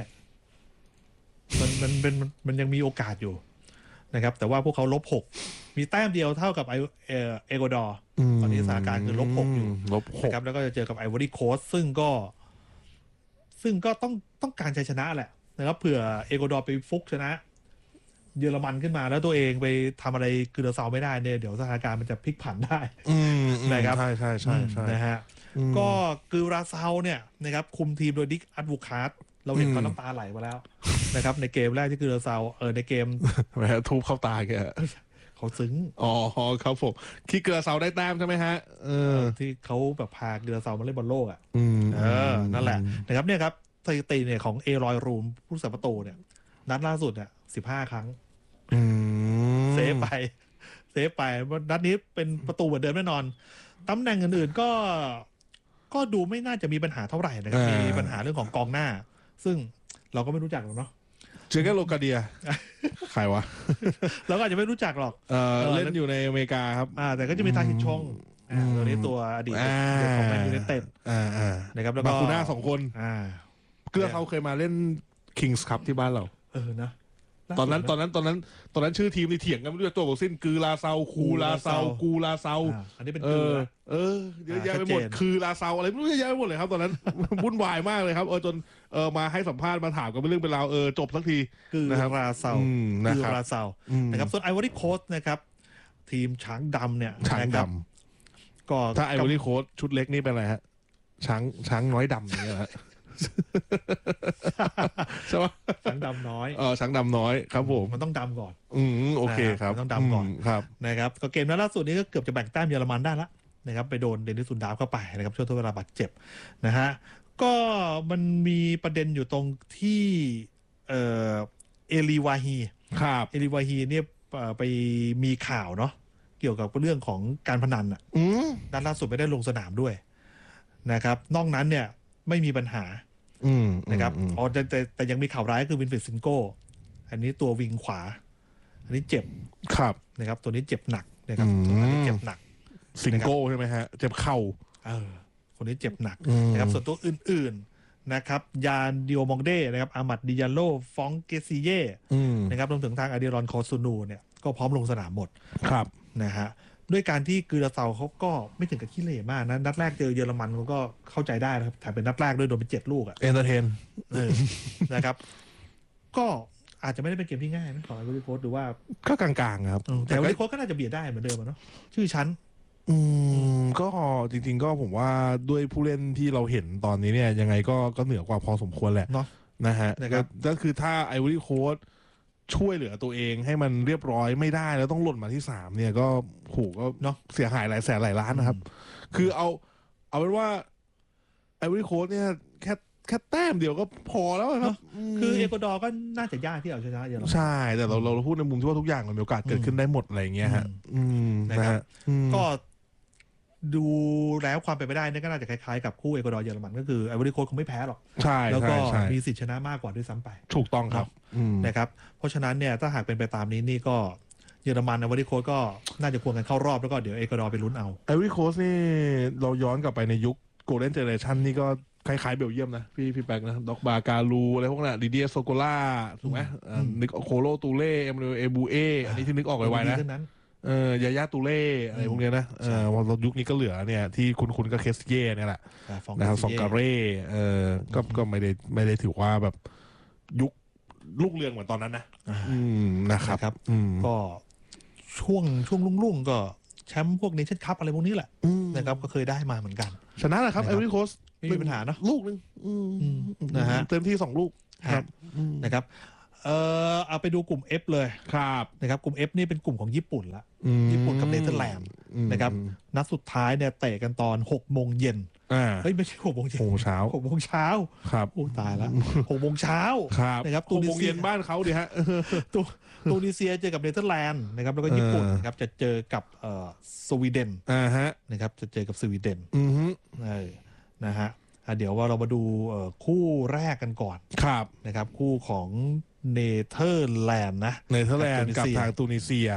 มันยังมีโอกาสอยู่นะครับแต่ว่าพวกเขา-6มีแต้มเดียวเท่ากับเอกวาดอร์ตอนนี้สถานการณ์คือ-6อยู่นะครับแล้วก็จะเจอกับไอวอรี่โคสต์ซึ่งก็ต้องการชัยชนะแหละนะครับเผื่อเอกวาดอร์ไปฟุกชนะเยอรมันขึ้นมาแล้วตัวเองไปทำอะไรคือเราเซาไม่ได้เนี่ยเดี๋ยวสถานการณ์มันจะพลิกผันได้นะครับใช่นะฮะก็คือราเซาเนี่ยนะครับคุมทีมโดยดิกอัดวูคาร์ดเราเห็นเขาน้ำตาไหลมาแล้วนะครับในเกมแรกที่คือราเซาในเกมแหมทุบเข้าตาแกเขาซึ้งอ๋อครับผมที่เกลือเซาได้แต้มใช่ไหมฮะที่เขาแบบพาเกลือเซามาเล่นบอลโลกอ่ะนั่นแหละนะครับเนี่ยครับสถิติเนี่ยของเอรอยรูมผู้รักษาประตูเนี่ยนัดล่าสุดเนี่ย15 ครั้งเซฟไปนัดนี้เป็นประตูเหมือนเดิมแน่นอนตำแหน่งอื่นๆก็ดูไม่น่าจะมีปัญหาเท่าไหร่นะครับมีปัญหาเรื่องของกองหน้าซึ่งเราก็ไม่รู้จักหรอกเนาะเจอแค่โลกาเดียใครวะเราก็อาจจะไม่รู้จักหรอกเล่นอยู่ในอเมริกาครับแต่ก็จะมีทาฮิชงตัวนี้ตัวอดีตของแมนยูไนเต็ดนะครับแล้วก็บาคูน่า2 คนเกลือเขาเคยมาเล่นคิงส์คัพที่บ้านเรานะตอนนั้นชื่อทีมนี่เถียงกันไม่รู้ตัวบอกสิ้นคือลาเซาคูลาเซากูลาเซาอันนี้เป็นเยอะแยะไปหมดคือลาเซาอะไรไม่รู้เยอะแยะไปหมดเลยครับตอนนั้นวุ่นวายมากเลยครับจนมาให้สัมภาษณ์มาถามกันเป็นเรื่องเป็นราวจบสักทีคือลาเซาคือลาเซานะครับส่วนไอวอรี่โคสต์นะครับทีมช้างดำเนี่ยช้างดำก็ถ้าไอวอรี่โคสต์ชุดเล็กนี่เป็นอะไรฮะช้างน้อยดำเนี่ยฮะใช่ไหมช้างดำน้อยช้างดำน้อยครับผมมันต้องดำก่อนโอเคครับต้องดำก่อนครับนะครับก็เกมนั้นล่าสุดนี้ก็เกือบจะแบ่งแต้มเยอรมันได้ละนะครับไปโดนเดนิสซุนดาฟเข้าไปนะครับช่วงทดเวลาบาดเจ็บนะฮะก็มันมีประเด็นอยู่ตรงที่เอลีวาฮีครับเอลีวาฮีเนี่ยไปมีข่าวเนาะเกี่ยวกับเรื่องของการพนันด้านล่าสุดไม่ได้ลงสนามด้วยนะครับนอกนั้นเนี่ยไม่มีปัญหานะครับแต่ยังมีข่าวร้ายคือวินฟิลด์ซินโก้อันนี้ตัววิงขวาอันนี้เจ็บครับนะครับตัวนี้เจ็บหนักนะครับอันนี้เจ็บหนักซิงโก้ใช่ไหมฮะเจ็บเข่าคนนี้เจ็บหนักนะครับส่วนตัวอื่นๆนะครับยานดิโอมองเด้นะครับอามัดดิยาโลฟองเกซิเย่นะครับรวมถึงทางอาเดรอนคอซูนูเนี่ยก็พร้อมลงสนามหมดครับนะฮะด้วยการที่กือราเซาเขาก็ไม่ถึงกับขี้เหร่มากนะนัดแรกเจอเยอรมันเขาก็เข้าใจได้นะครับถ่ายเป็นนัดแรกด้วยโดนไป7 ลูกเอนเตอร์เทนนะครับก็อาจจะไม่ได้เป็นเกมที่ง่ายนะของไอวอรี่โคสต์หรือว่าก็กลางๆครับแต่ไอวอรี่โคสต์ก็น่าจะเบียดได้เหมือนเดิมเนาะชื่อชั้นก็จริงๆก็ผมว่าด้วยผู้เล่นที่เราเห็นตอนนี้เนี่ยยังไงก็เหนือกว่าพอสมควรแหละนะฮะก็คือถ้าไอวอรี่โคสต์ช่วยเหลือตัวเองให้มันเรียบร้อยไม่ได้แล้วต้องหล่นมาที่3เนี่ยก็ผูกก็เนาะเสียหายหลายแสนหลายล้านนะครับคือเอาเป็นว่าไอวอรี่โคสต์เนี่ยแค่แต้มเดียวก็พอแล้วครับคือเอกวาดอร์ก็น่าจะยากที่เอาชนะเยอรมันใช่แต่เราพูดในมุมที่ว่าทุกอย่างมันมีโอกาสเกิดขึ้นได้หมดอะไรอย่างเงี้ยฮะนะครับก็ดูแล้วความเป็นไปได้นี่ก็น่าจะคล้ายๆกับคู่เอกวาดอร์เยอรมันก็คือไอวอรี่โคสต์คงไม่แพ้หรอกใช่แล้วก็มีสิทธิชนะมากกว่าด้วยซ้ำไปถูกต้องครับนะครับเพราะฉะนั้นเนี่ยถ้าหากเป็นไปตามนี้นี่ก็เยอรมันไอวอรี่โคสต์ก็น่าจะควรกันเข้ารอบแล้วก็เดี๋ยวเอกวาดอร์ไปลุ้นเอาไอวอรี่โคสต์นี่เราย้อนกลับไปในยุคโกลเด้นเจเนอเรชั่นนี่ก็คล้ายๆเบลเยียมนะพี่แป๊กนะด็อกบาการูอะไรพวกนั้นดิเดียโซโกล่าถูกไหมนึกโคโลตูเล่เอบูเออันนี้ที่นึกออกไวๆนะยายาตูเล่อะไรพวกเนี้ยนะพอยุคนี้ก็เหลือเนี่ยที่คุณก็เคสเย่เนี่ยแหละนะครับซองการ่ก็ไม่ได้ถือว่าแบบยุคลูกเรืองเหมือนตอนนั้นนะนะครับก็ช่วงรุ่งๆก็แชมป์พวกเนชั่นคัพอะไรพวกนี้แหละนะครับก็เคยได้มาเหมือนกันชนะแหละครับไอวอรี่โคสต์ไม่มีปัญหาเนาะลูกนึงนะฮะเต็มที่2 ลูกครับนะครับเอาไปดูกลุ่ม F เลยครับนะครับกลุ่ม F นี่เป็นกลุ่มของญี่ปุ่นละญี่ปุ่นกับเนเธอร์แลนด์นะครับนัดสุดท้ายเนี่ยเตะกันตอน 6 โมงเย็นเฮ้ยไม่ใช่6 โมงเย็น 6 โมงเช้า 6 โมงเช้าครับโอ้ตายแล้ว6 โมงเช้านะครับ6 โมงเย็นบ้านเขาดิฮะตูนิเซียเจอกับเนเธอร์แลนด์นะครับแล้วก็ญี่ปุ่นนะครับจะเจอกับสวีเดนนะครับจะเจอกับสวีเดนนะฮะเดี๋ยวว่าเรามาดูคู่แรกกันก่อนนะครับคู่ของเนเธอร์แลนด์นะเนเธอร์แลนด์กับทางตูนิเซีย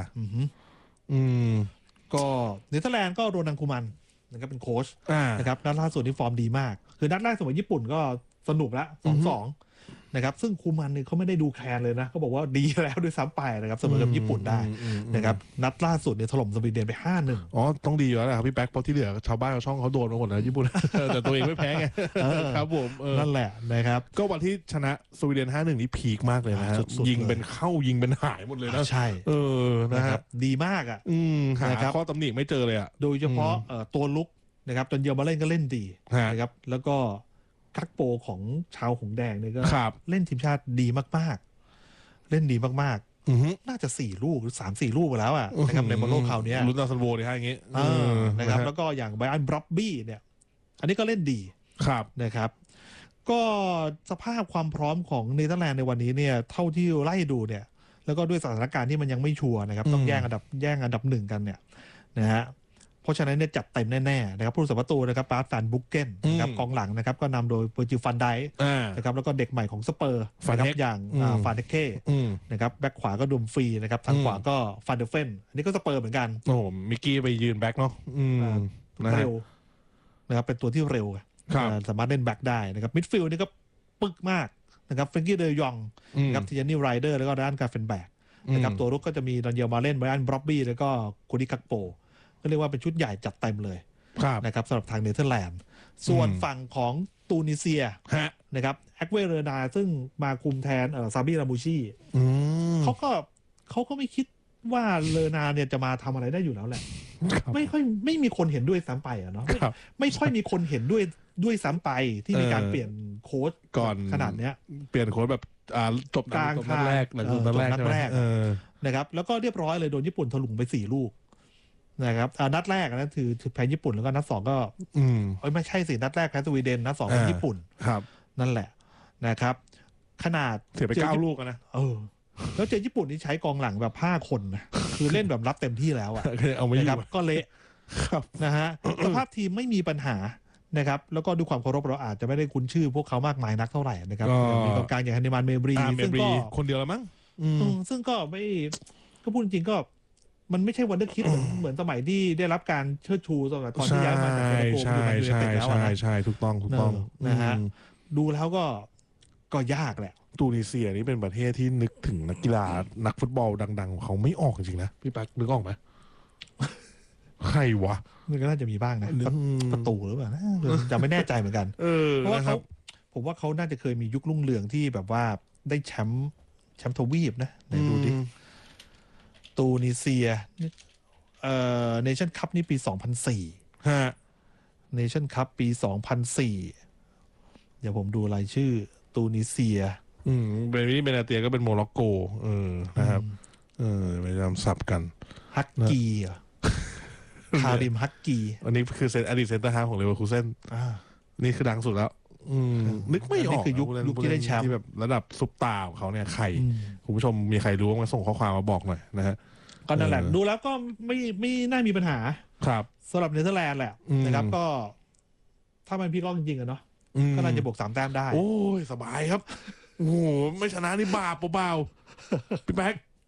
ก็เนเธอร์แลนด์ก็โรนังคูมันนะครับเป็นโค้ชนะครับนัดล่าสุดที่ฟอร์มดีมากคือนัดแรกสมัยญี่ปุ่นก็สนุกละ 2-2 นะครับซึ่งคูมันเนี่ยเขาไม่ได้ดูแคลนเลยนะเขาบอกว่าดีแล้วด้วยซ้ำไปนะครับเสมอกับญี่ปุ่นได้นะครับนัดล่าสุดเนี่ยถล่มสวีเดนไป 5-1 อ๋อต้องดีอยู่แล้วนะครับพี่แป๊กเพราะที่เหลือชาวบ้านชาวช่องเขาโดนมาหมดนะญี่ปุ่นแต่ตัวเองไม่แพ้ไงครับผมนั่นแหละนะครับก็วันที่ชนะสวีเดน 5-1 นี่พีคมากเลยนะฮะยิงเป็นเข้ายิงเป็นหายหมดเลยนะใช่นะครับดีมากอ่ะหาข้อตำหนิไม่เจอเลยอ่ะโดยเฉพาะตัวลุกนะครับจนเยอมาเล่นก็เล่นดีนะครับแล้วก็กักโปของชาวหงแดงเนี่ยก็เล่นทีมชาติดีมากๆเล่นดีมากๆน่าจะ4 ลูกหรือ 3-4 ลูกไปแล้วอ่ะนะครับในบอลโลกคราวนี้ลุ้นดาวซันโวเลยฮะอย่างงี้นะครับแล้วก็อย่างไบรอันบร็อบบี้เนี่ยอันนี้ก็เล่นดีนะครับก็สภาพความพร้อมของเนเธอร์แลนด์ในวันนี้เนี่ยเท่าที่ไล่ดูเนี่ยแล้วก็ด้วยสถานการณ์ที่มันยังไม่ชัวร์นะครับต้องแย่งอันดับ 1กันเนี่ยนะฮะเพราะฉะนั้นเนี่ยจัดเต็มแน่ๆนะครับผู้รักษาประตูนะครับปาร์ตแฟนบุกเก้นนะครับกองหลังนะครับก็นำโดยเวอร์จิลฟันไดนะครับแล้วก็เด็กใหม่ของสเปอร์นะครับอย่างฟานเดเก้นะครับแบ็คขวาก็ดุมฟรีนะครับทางขวาก็ฟันเดอร์เฟนอันนี้ก็สเปอร์เหมือนกันโอ้มิกกี้ไปยืนแบ็คเนาะเร็วนะครับเป็นตัวที่เร็วสามารถเล่นแบ็คได้นะครับมิดฟิลด์นี่ก็ปึกมากนะครับเฟรนกี้เดยองนะครับทิยานี่ไรเดอร์แล้วก็ด้านการ์เฟนแบกนะครับตัวรุกก็จะมีดานเยลมาเล่นไบรอันบร็อบบี้แล้วก็โคดิกักโปก็เรียกว่าเป็นชุดใหญ่จัดเต็มเลยนะครับสำหรับทางเนเธอร์แลนด์ส่วนฝั่งของตูนิเซียนะครับแอคเวเรนาซึ่งมาคุมแทนซาบิรามูชีเขาก็ไม่คิดว่าเลนาเนี่ยจะมาทำอะไรได้อยู่แล้วแหละไม่มีคนเห็นด้วยซ้ำไปอ่ะเนาะไม่ค่อยมีคนเห็นด้วยซ้ำไปที่มีการเปลี่ยนโค้ชก่อนขนาดเนี้ยเปลี่ยนโค้ชแบบจบกลางนัดแรกนะครับแล้วก็เรียบร้อยเลยโดนญี่ปุ่นถลุงไป4 ลูกนะครับนัดแรกนะคือแพ้ญี่ปุ่นแล้วก็นัด2ก็ไม่ใช่สินัดแรกแพ้สวีเดนนัด2เป็นญี่ปุ่นครับนั่นแหละนะครับขนาดเสียไป9 ลูกนะแล้วเจอญี่ปุ่นนี่ใช้กองหลังแบบ5 คนนะคือเล่นแบบรับเต็มที่แล้วอ่ะนะครับก็เละนะฮะสภาพทีมไม่มีปัญหานะครับแล้วก็ด้วยความเคารพเราอาจจะไม่ได้คุ้นชื่อพวกเขามากมายนักเท่าไหร่นะครับมีกองกลางอย่างฮันเนมานเมบรีซึ่งก็คนเดียวแล้วมั้งซึ่งก็ไม่ก็พูดจริงก็มันไม่ใช่วันเดอร์คิดเหมือนสมัยที่ได้รับการเชิดชูสมัยตอนที่ย้ายมาจากเซนโกมาอยู่ในยูไนเต็ดแล้วนะใช่ถูกต้องนะฮะดูแล้วก็ยากแหละตูนิเซียนี่เป็นประเทศที่นึกถึงนักกีฬานักฟุตบอลดังๆของเขาไม่ออกจริงๆนะพี่แป๊กนึกออกไหมใครวะมันก็น่าจะมีบ้างนะประตูหรือเปล่าจะไม่แน่ใจเหมือนกันเพราะว่าผมว่าเขาน่าจะเคยมียุครุ่งเรืองที่แบบว่าได้แชมป์ทวีปนะไหนดูดิตูนิเซียเนชั่นคัพนี่ปี2004เนชั่นคัพปี2004เดี๋ยวผมดูรายชื่อตูนิเซียเบนาเตียก็เป็นโมร็อกโกนะครับไปจำศัพท์กันฮักกีคาริมฮักกีอันนี้คืออดีตเซนเตอร์ฮาล์ฟของเลเวอร์คูเซ่นนี่คือดังสุดแล้วนึกไม่ออกคือยุคที่ได้แชมป์ที่แบบระดับซุปตาของเขาเนี่ยใครคุณผู้ชมมีใครรู้มาส่งข้อความมาบอกหน่อยนะฮะก็นั่นแหละดูแล้วก็ไม่น่ามีปัญหาครับสำหรับเนเธอร์แลนด์แหละนะครับก็ถ้ามันพี่ก้องจริงๆอะเนาะก็น่าจะบวก3 แต้มได้โอ้ยสบายครับโอ้โหไม่ชนะนี่บาปเปล่าพี่แป๊ก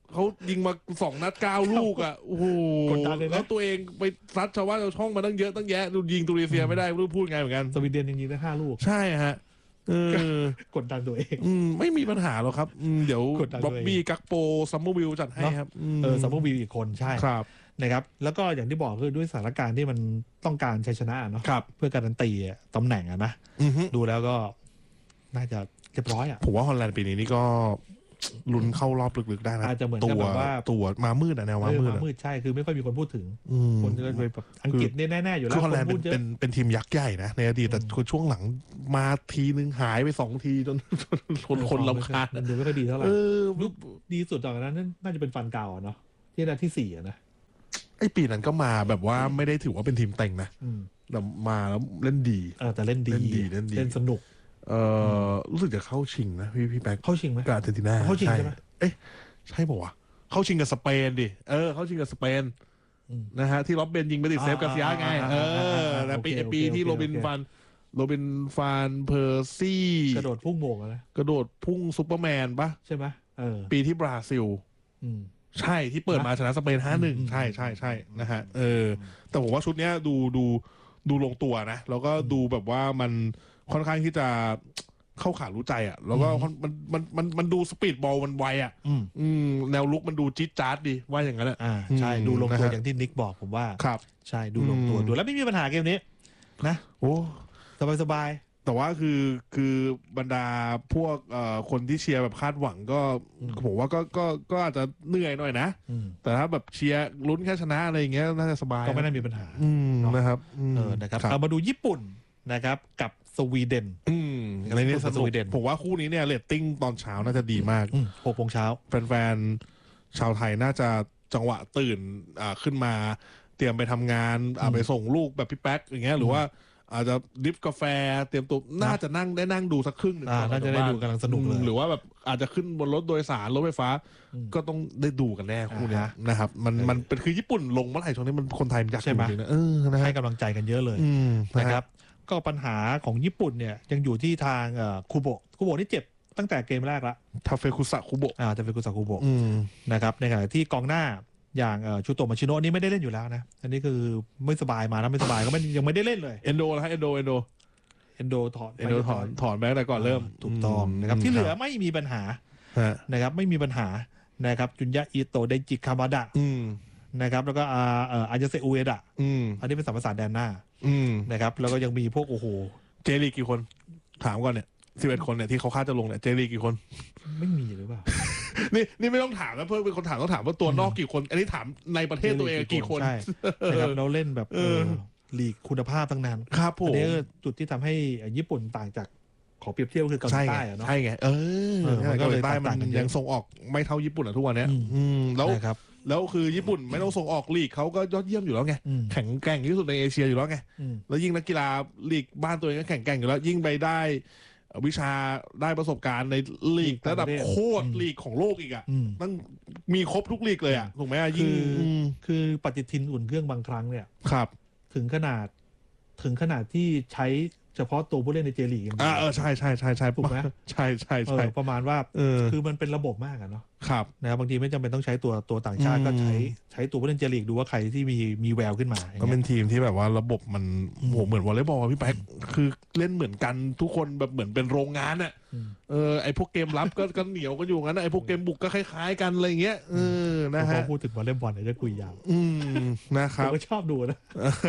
เขายิงมา2 นัด 9 ลูกอ่ะโอ้โหแล้วตัวเองไปซัดชาวบ้านชาวช่องมาตั้งเยอะตั้งแยะยิงตุนิเซียไม่ได้ไม่รู้พูดไงเหมือนกันสวีเดนยังยิงได้5 ลูกใช่ฮะกดดันตัวเองไม่มีปัญหาหรอกครับเดี๋ยวบ๊อบบี้กักโปซัมเมอร์วิลจัดให้ครับซัมเมอร์วิลอีกคนใช่นะครับแล้วก็อย่างที่บอกคือด้วยสถานการณ์ที่มันต้องการชัยชนะเนาะเพื่อการันตีตำแหน่งนะดูแล้วก็น่าจะเรียบร้อยผมว่าฮอลแลนด์ปีนี้นี่ก็ลุ้นเข้ารอบลึกๆได้นะอาจจะเหมือนกับแบบว่าตัวมามืดแนวมามืดใช่คือไม่ค่อยมีคนพูดถึงคนจะไปแบบอังกฤษนี่แน่ๆอยู่แล้วคือฮอลแลนด์เป็นทีมยักษ์ใหญ่นะในอดีตแต่ช่วงหลังมาทีนึงหายไป2 ทีจนคนรำคาญดูไม่ค่อยดีเท่าไหร่ดีสุดจากนั้นน่าจะเป็นฟันเก่าเนาะที่อันดับที่4นะไอ้ปีนั้นก็มาแบบว่าไม่ได้ถือว่าเป็นทีมเต็งนะแต่มาแล้วเล่นดีแต่เล่นดีเล่นสนุกรู้สึกจะเข้าชิงนะพี่แป๊กเข้าชิงไหมกับอาร์เจนตินาเข้าชิงใช่ไหมใช่ป่าววะเข้าชิงกับสเปนดิเข้าชิงกับสเปนนะฮะที่ล็อบเบนยิงไปติดเซฟกาซิยาไงแต่ปีที่โรบินฟานเพอร์ซี่กระโดดพุ่งโมงอะไรกระโดดพุ่งซูเปอร์แมนปะใช่ไหมปีที่บราซิลใช่ที่เปิดมาชนะสเปน 5-1 ใช่นะฮะแต่ผมว่าชุดเนี้ยดูลงตัวนะแล้วก็ดูแบบว่ามันค่อนข้างที่จะเข้าขารู้ใจอ่ะแล้วก็มันดูสปีดบอลมันไวอ่ะแนวลุกมันดูจี๊ดจ๊าดดีว่าอย่างนั้นใช่ดูลงตัวอย่างที่นิกบอกผมว่าครับใช่ดูลงตัวดูแล้วไม่มีปัญหาเกมนี้นะโอ้สบายแต่ว่าคือบรรดาพวกคนที่เชียร์แบบคาดหวังก็ผมว่าก็อาจจะเหนื่อยหน่อยนะแต่ถ้าแบบเชียร์ลุ้นแค่ชนะอะไรอย่างเงี้ยน่าจะสบายก็ไม่น่ามีปัญหานะครับนะครับเอามาดูญี่ปุ่นนะครับกับสวีเดนอะไรเนี่ยสนุกผมว่าคู่นี้เนี่ยเรตติ้งตอนเช้าน่าจะดีมาก 6 โมงเช้าแฟนๆชาวไทยน่าจะจังหวะตื่นขึ้นมาเตรียมไปทำงานไปส่งลูกแบบพี่แป๊กอย่างเงี้ยหรือว่าอาจจะดิฟกาแฟเตรียมตัวน่าจะนั่งดูสักครึ่งนึงน่าจะได้ดูกำลังสนุกเลยหรือว่าแบบอาจจะขึ้นบนรถโดยสารรถไฟฟ้าก็ต้องได้ดูกันแน่คู่นี้นะครับมันเป็นคือญี่ปุ่นลงเมื่อไหร่ช่วงนี้มันคนไทยมันอยากดูจริงนะให้กำลังใจกันเยอะเลยนะครับก็ปัญหาของญี่ปุ่นเนี่ยยังอยู่ที่ทางคูโบะนี่เจ็บตั้งแต่เกมแรกละทาเฟคุสะคูโบะนะครับในขณะที่กองหน้าอย่างชูโตะมาชิโนะนี่ไม่ได้เล่นอยู่แล้วนะอันนี้คือไม่สบายมาแล้วไม่สบายก็ยังไม่ได้เล่นเลยเอนโดนะฮะเอนโดถอนแม้แต่ก่อนเริ่มถูกต้องนะครับที่เหลือไม่มีปัญหานะครับไม่มีปัญหานะครับจุนยะอิโตะเดจิคามาดะนะครับแล้วก็อาจจะเซอุเอดะอันนี้เป็นสัมภาษาแดนหน้านะครับแล้วก็ยังมีพวกโอ้โหเจลีกี่คนถามก่อนเนี่ย11 คนเนี่ยที่เขาคาดจะลงเนี่ยเจลีกี่คนไม่มีหรือเปล่านี่ไม่ต้องถามแล้วเพิ่มเป็นคนถามต้องถามว่าตัวนอกกี่คนอันนี้ถามในประเทศตัวเองกี่คนใช่นะครับเราเล่นแบบลีกคุณภาพตั้งนานครับผมอันนี้จุดที่ทำให้ญี่ปุ่นต่างจากขอเปรียบเทียบคือเกาหลีใต้เนาะใช่ไงเกาหลีใต้มันยังส่งออกไม่เท่าญี่ปุ่นทุกวันนี้แล้วคือญี่ปุ่นไม่ต้องส่งออกลีกเขาก็ยอดเยี่ยมอยู่แล้วไงแข็งแกร่งที่สุดในเอเชียอยู่แล้วไงแล้วยิ่งนักกีฬาลีกบ้านตัวเองก็แข็งแกร่งอยู่แล้วยิ่งไปได้วิชาได้ประสบการณ์ในลีกระดับโคตรลีกของโลกอีกอ่ะต้องมีครบทุกลีกเลยอ่ะถูกไหมยิ่งคือปฏิทินอุ่นเครื่องบางครั้งเนี่ยครับถึงขนาดที่ใช้เฉพาะตัวผู้เล่นในเจลีกใช่ถูกไหมใช่ประมาณว่าคือมันเป็นระบบมากอะเนาะครับนะครับบางทีไม่จำเป็นต้องใช้ตัวต่างชาติก็ใช้ตัวผู้เล่นเจลีกดูว่าใครที่มีแววขึ้นมาก็เป็นทีมที่แบบว่าระบบมันโหเหมือนวอลเลย์บอลพี่แป๊กคือเล่นเหมือนกันทุกคนแบบเหมือนเป็นโรงงานอ่ะไอพวกเกมรับก็เหนียวกันอยู่งั้นไอพวกเกมบุกก็คล้ายๆกันอะไรเงี้ยนะฮะพอพูดถึงวอลเลย์บอลเนี่ยจะคุยยาวนะครับผมก็ชอบดูนะ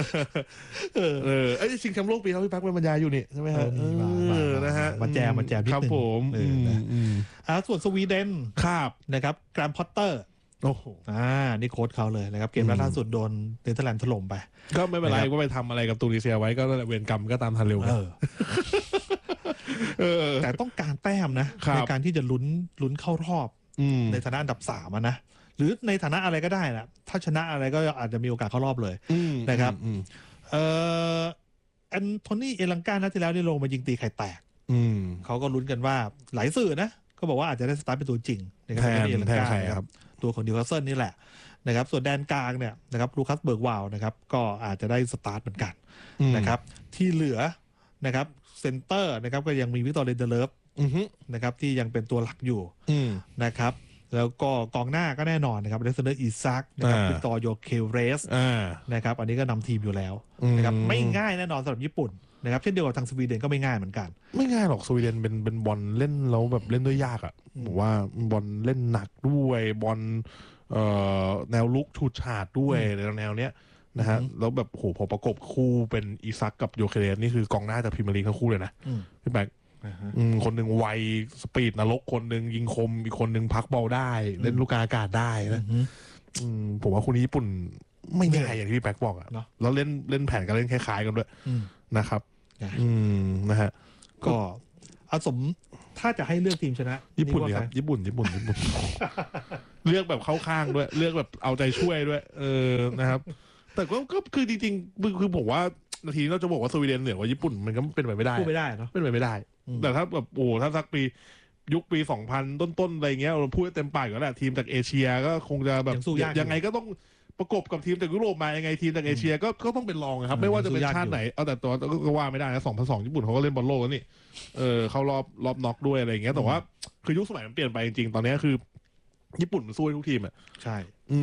ไอชิงแชมป์โลกปีแล้วพี่แป๊กเป็นบรรยายอยู่นี่ใช่ไหมฮะนะฮะมาแจมนิดนึงครับผมส่วนสวีเดนครับนะครับแกรมพอตเตอร์โอ้โหนี่โค้ชเขาเลยนะครับเกมล่าสุดโดนเนเธอร์แลนด์ถล่มไปก็ไม่เป็นไรก็ไปทำอะไรกับตูนิเซียไว้ก็เวรกรรมก็ตามทันเร็วแต่ต้องการแต้มนะในการที่จะลุ้นเข้ารอบในฐานะอันดับ3นะหรือในฐานะอะไรก็ได้นะถ้าชนะอะไรก็อาจจะมีโอกาสเข้ารอบเลยนะครับแอนโทนีเอลังกานัดที่แล้วนี่ลงมายิงตีไข่แตกเขาก็ลุ้นกันว่าหลายสื่อนะก็บอกว่าอาจจะได้สตาร์ทเป็นตัวจริงนะครับแทนใครครับตัวของนิวคาสเซิลนี่แหละนะครับส่วนแดนกลางเนี่ยนะครับลูคัสเบิร์กวาวนะครับก็อาจจะได้สตาร์ทเหมือนกันนะครับที่เหลือนะครับเซนเตอร์นะครับก็ยังมีวิกตอร์เรนเดเลฟนะครับที่ยังเป็นตัวหลักอยู่นะครับแล้วก็กองหน้าก็แน่นอนนะครับอเล็กซานเดอร์อีซักนะครับวิกตอร์โยเคเรสนะครับอันนี้ก็นำทีมอยู่แล้วนะครับไม่ง่ายแน่นอนสำหรับญี่ปุ่นนะครับเช่นเดียวกับทางสวีเดนก็ไม่ง่ายเหมือนกันไม่ง่ายหรอกสวีเดนเป็นบอลเล่นแล้วแบบเล่นด้วยยากอ่ะผมว่าบอลเล่นหนักด้วยบอลแนวลุกฉูดฉาดด้วยแนวเนี้ยนะฮะแล้วแบบโหพอประกบคู่เป็นอีซักกับโยเคเรสนี่คือกองหน้าจากพรีเมียร์ลีกทั้งคู่เลยนะพี่แบงค์คนหนึ่งไวสปีดนรกคนหนึ่งยิงคมอีกคนหนึ่งพักบอลได้เล่นลูกกลางอากาศได้นะผมว่าคู่นี้ญี่ปุ่นไม่ง่ายอย่างที่พี่แบงค์บอกอ่ะแล้วเล่นแผนการเล่นคล้ายๆกันด้วยนะครับนะฮะก็ถ้าจะให้เลือกทีมชนะญี่ปุ่นครับญี่ปุ่น เลือกแบบเข้าข้างด้วยเลือกแบบเอาใจช่วยด้วยนะครับแต่ก็คือจริงๆคือผมว่านาทีเราจะบอกว่าสวีเดนเหนือกว่าญี่ปุ่นมันก็เป็นไปไม่ได้พูดไม่ได้เนาะเป็นไปไม่ได้แต่ถ้าแบบถ้าสักปียุคปี 2000 ต้นๆอะไรเงี้ยเราพูดเต็มปากอยู่แล้วแหละทีมจากเอเชียก็คงจะแบบยังไงก็ต้องประกบกับทีมจากยุโรปมายังไงทีมจากเอเชียก็ต้องเป็นรองครับไม่ว่าจะเป็นชาติไหนเอาแต่ตัวก็ว่าไม่ได้นะ2002ญี่ปุ่นเขาก็เล่นบอลโลกแล้วนี่เข้ารอบน็อกด้วยอะไรอย่างเงี้ยแต่ว่าคือยุคสมัยมันเปลี่ยนไปจริงๆตอนนี้คือญี่ปุ่นมันสู้ทุกทีมอ่ะใช่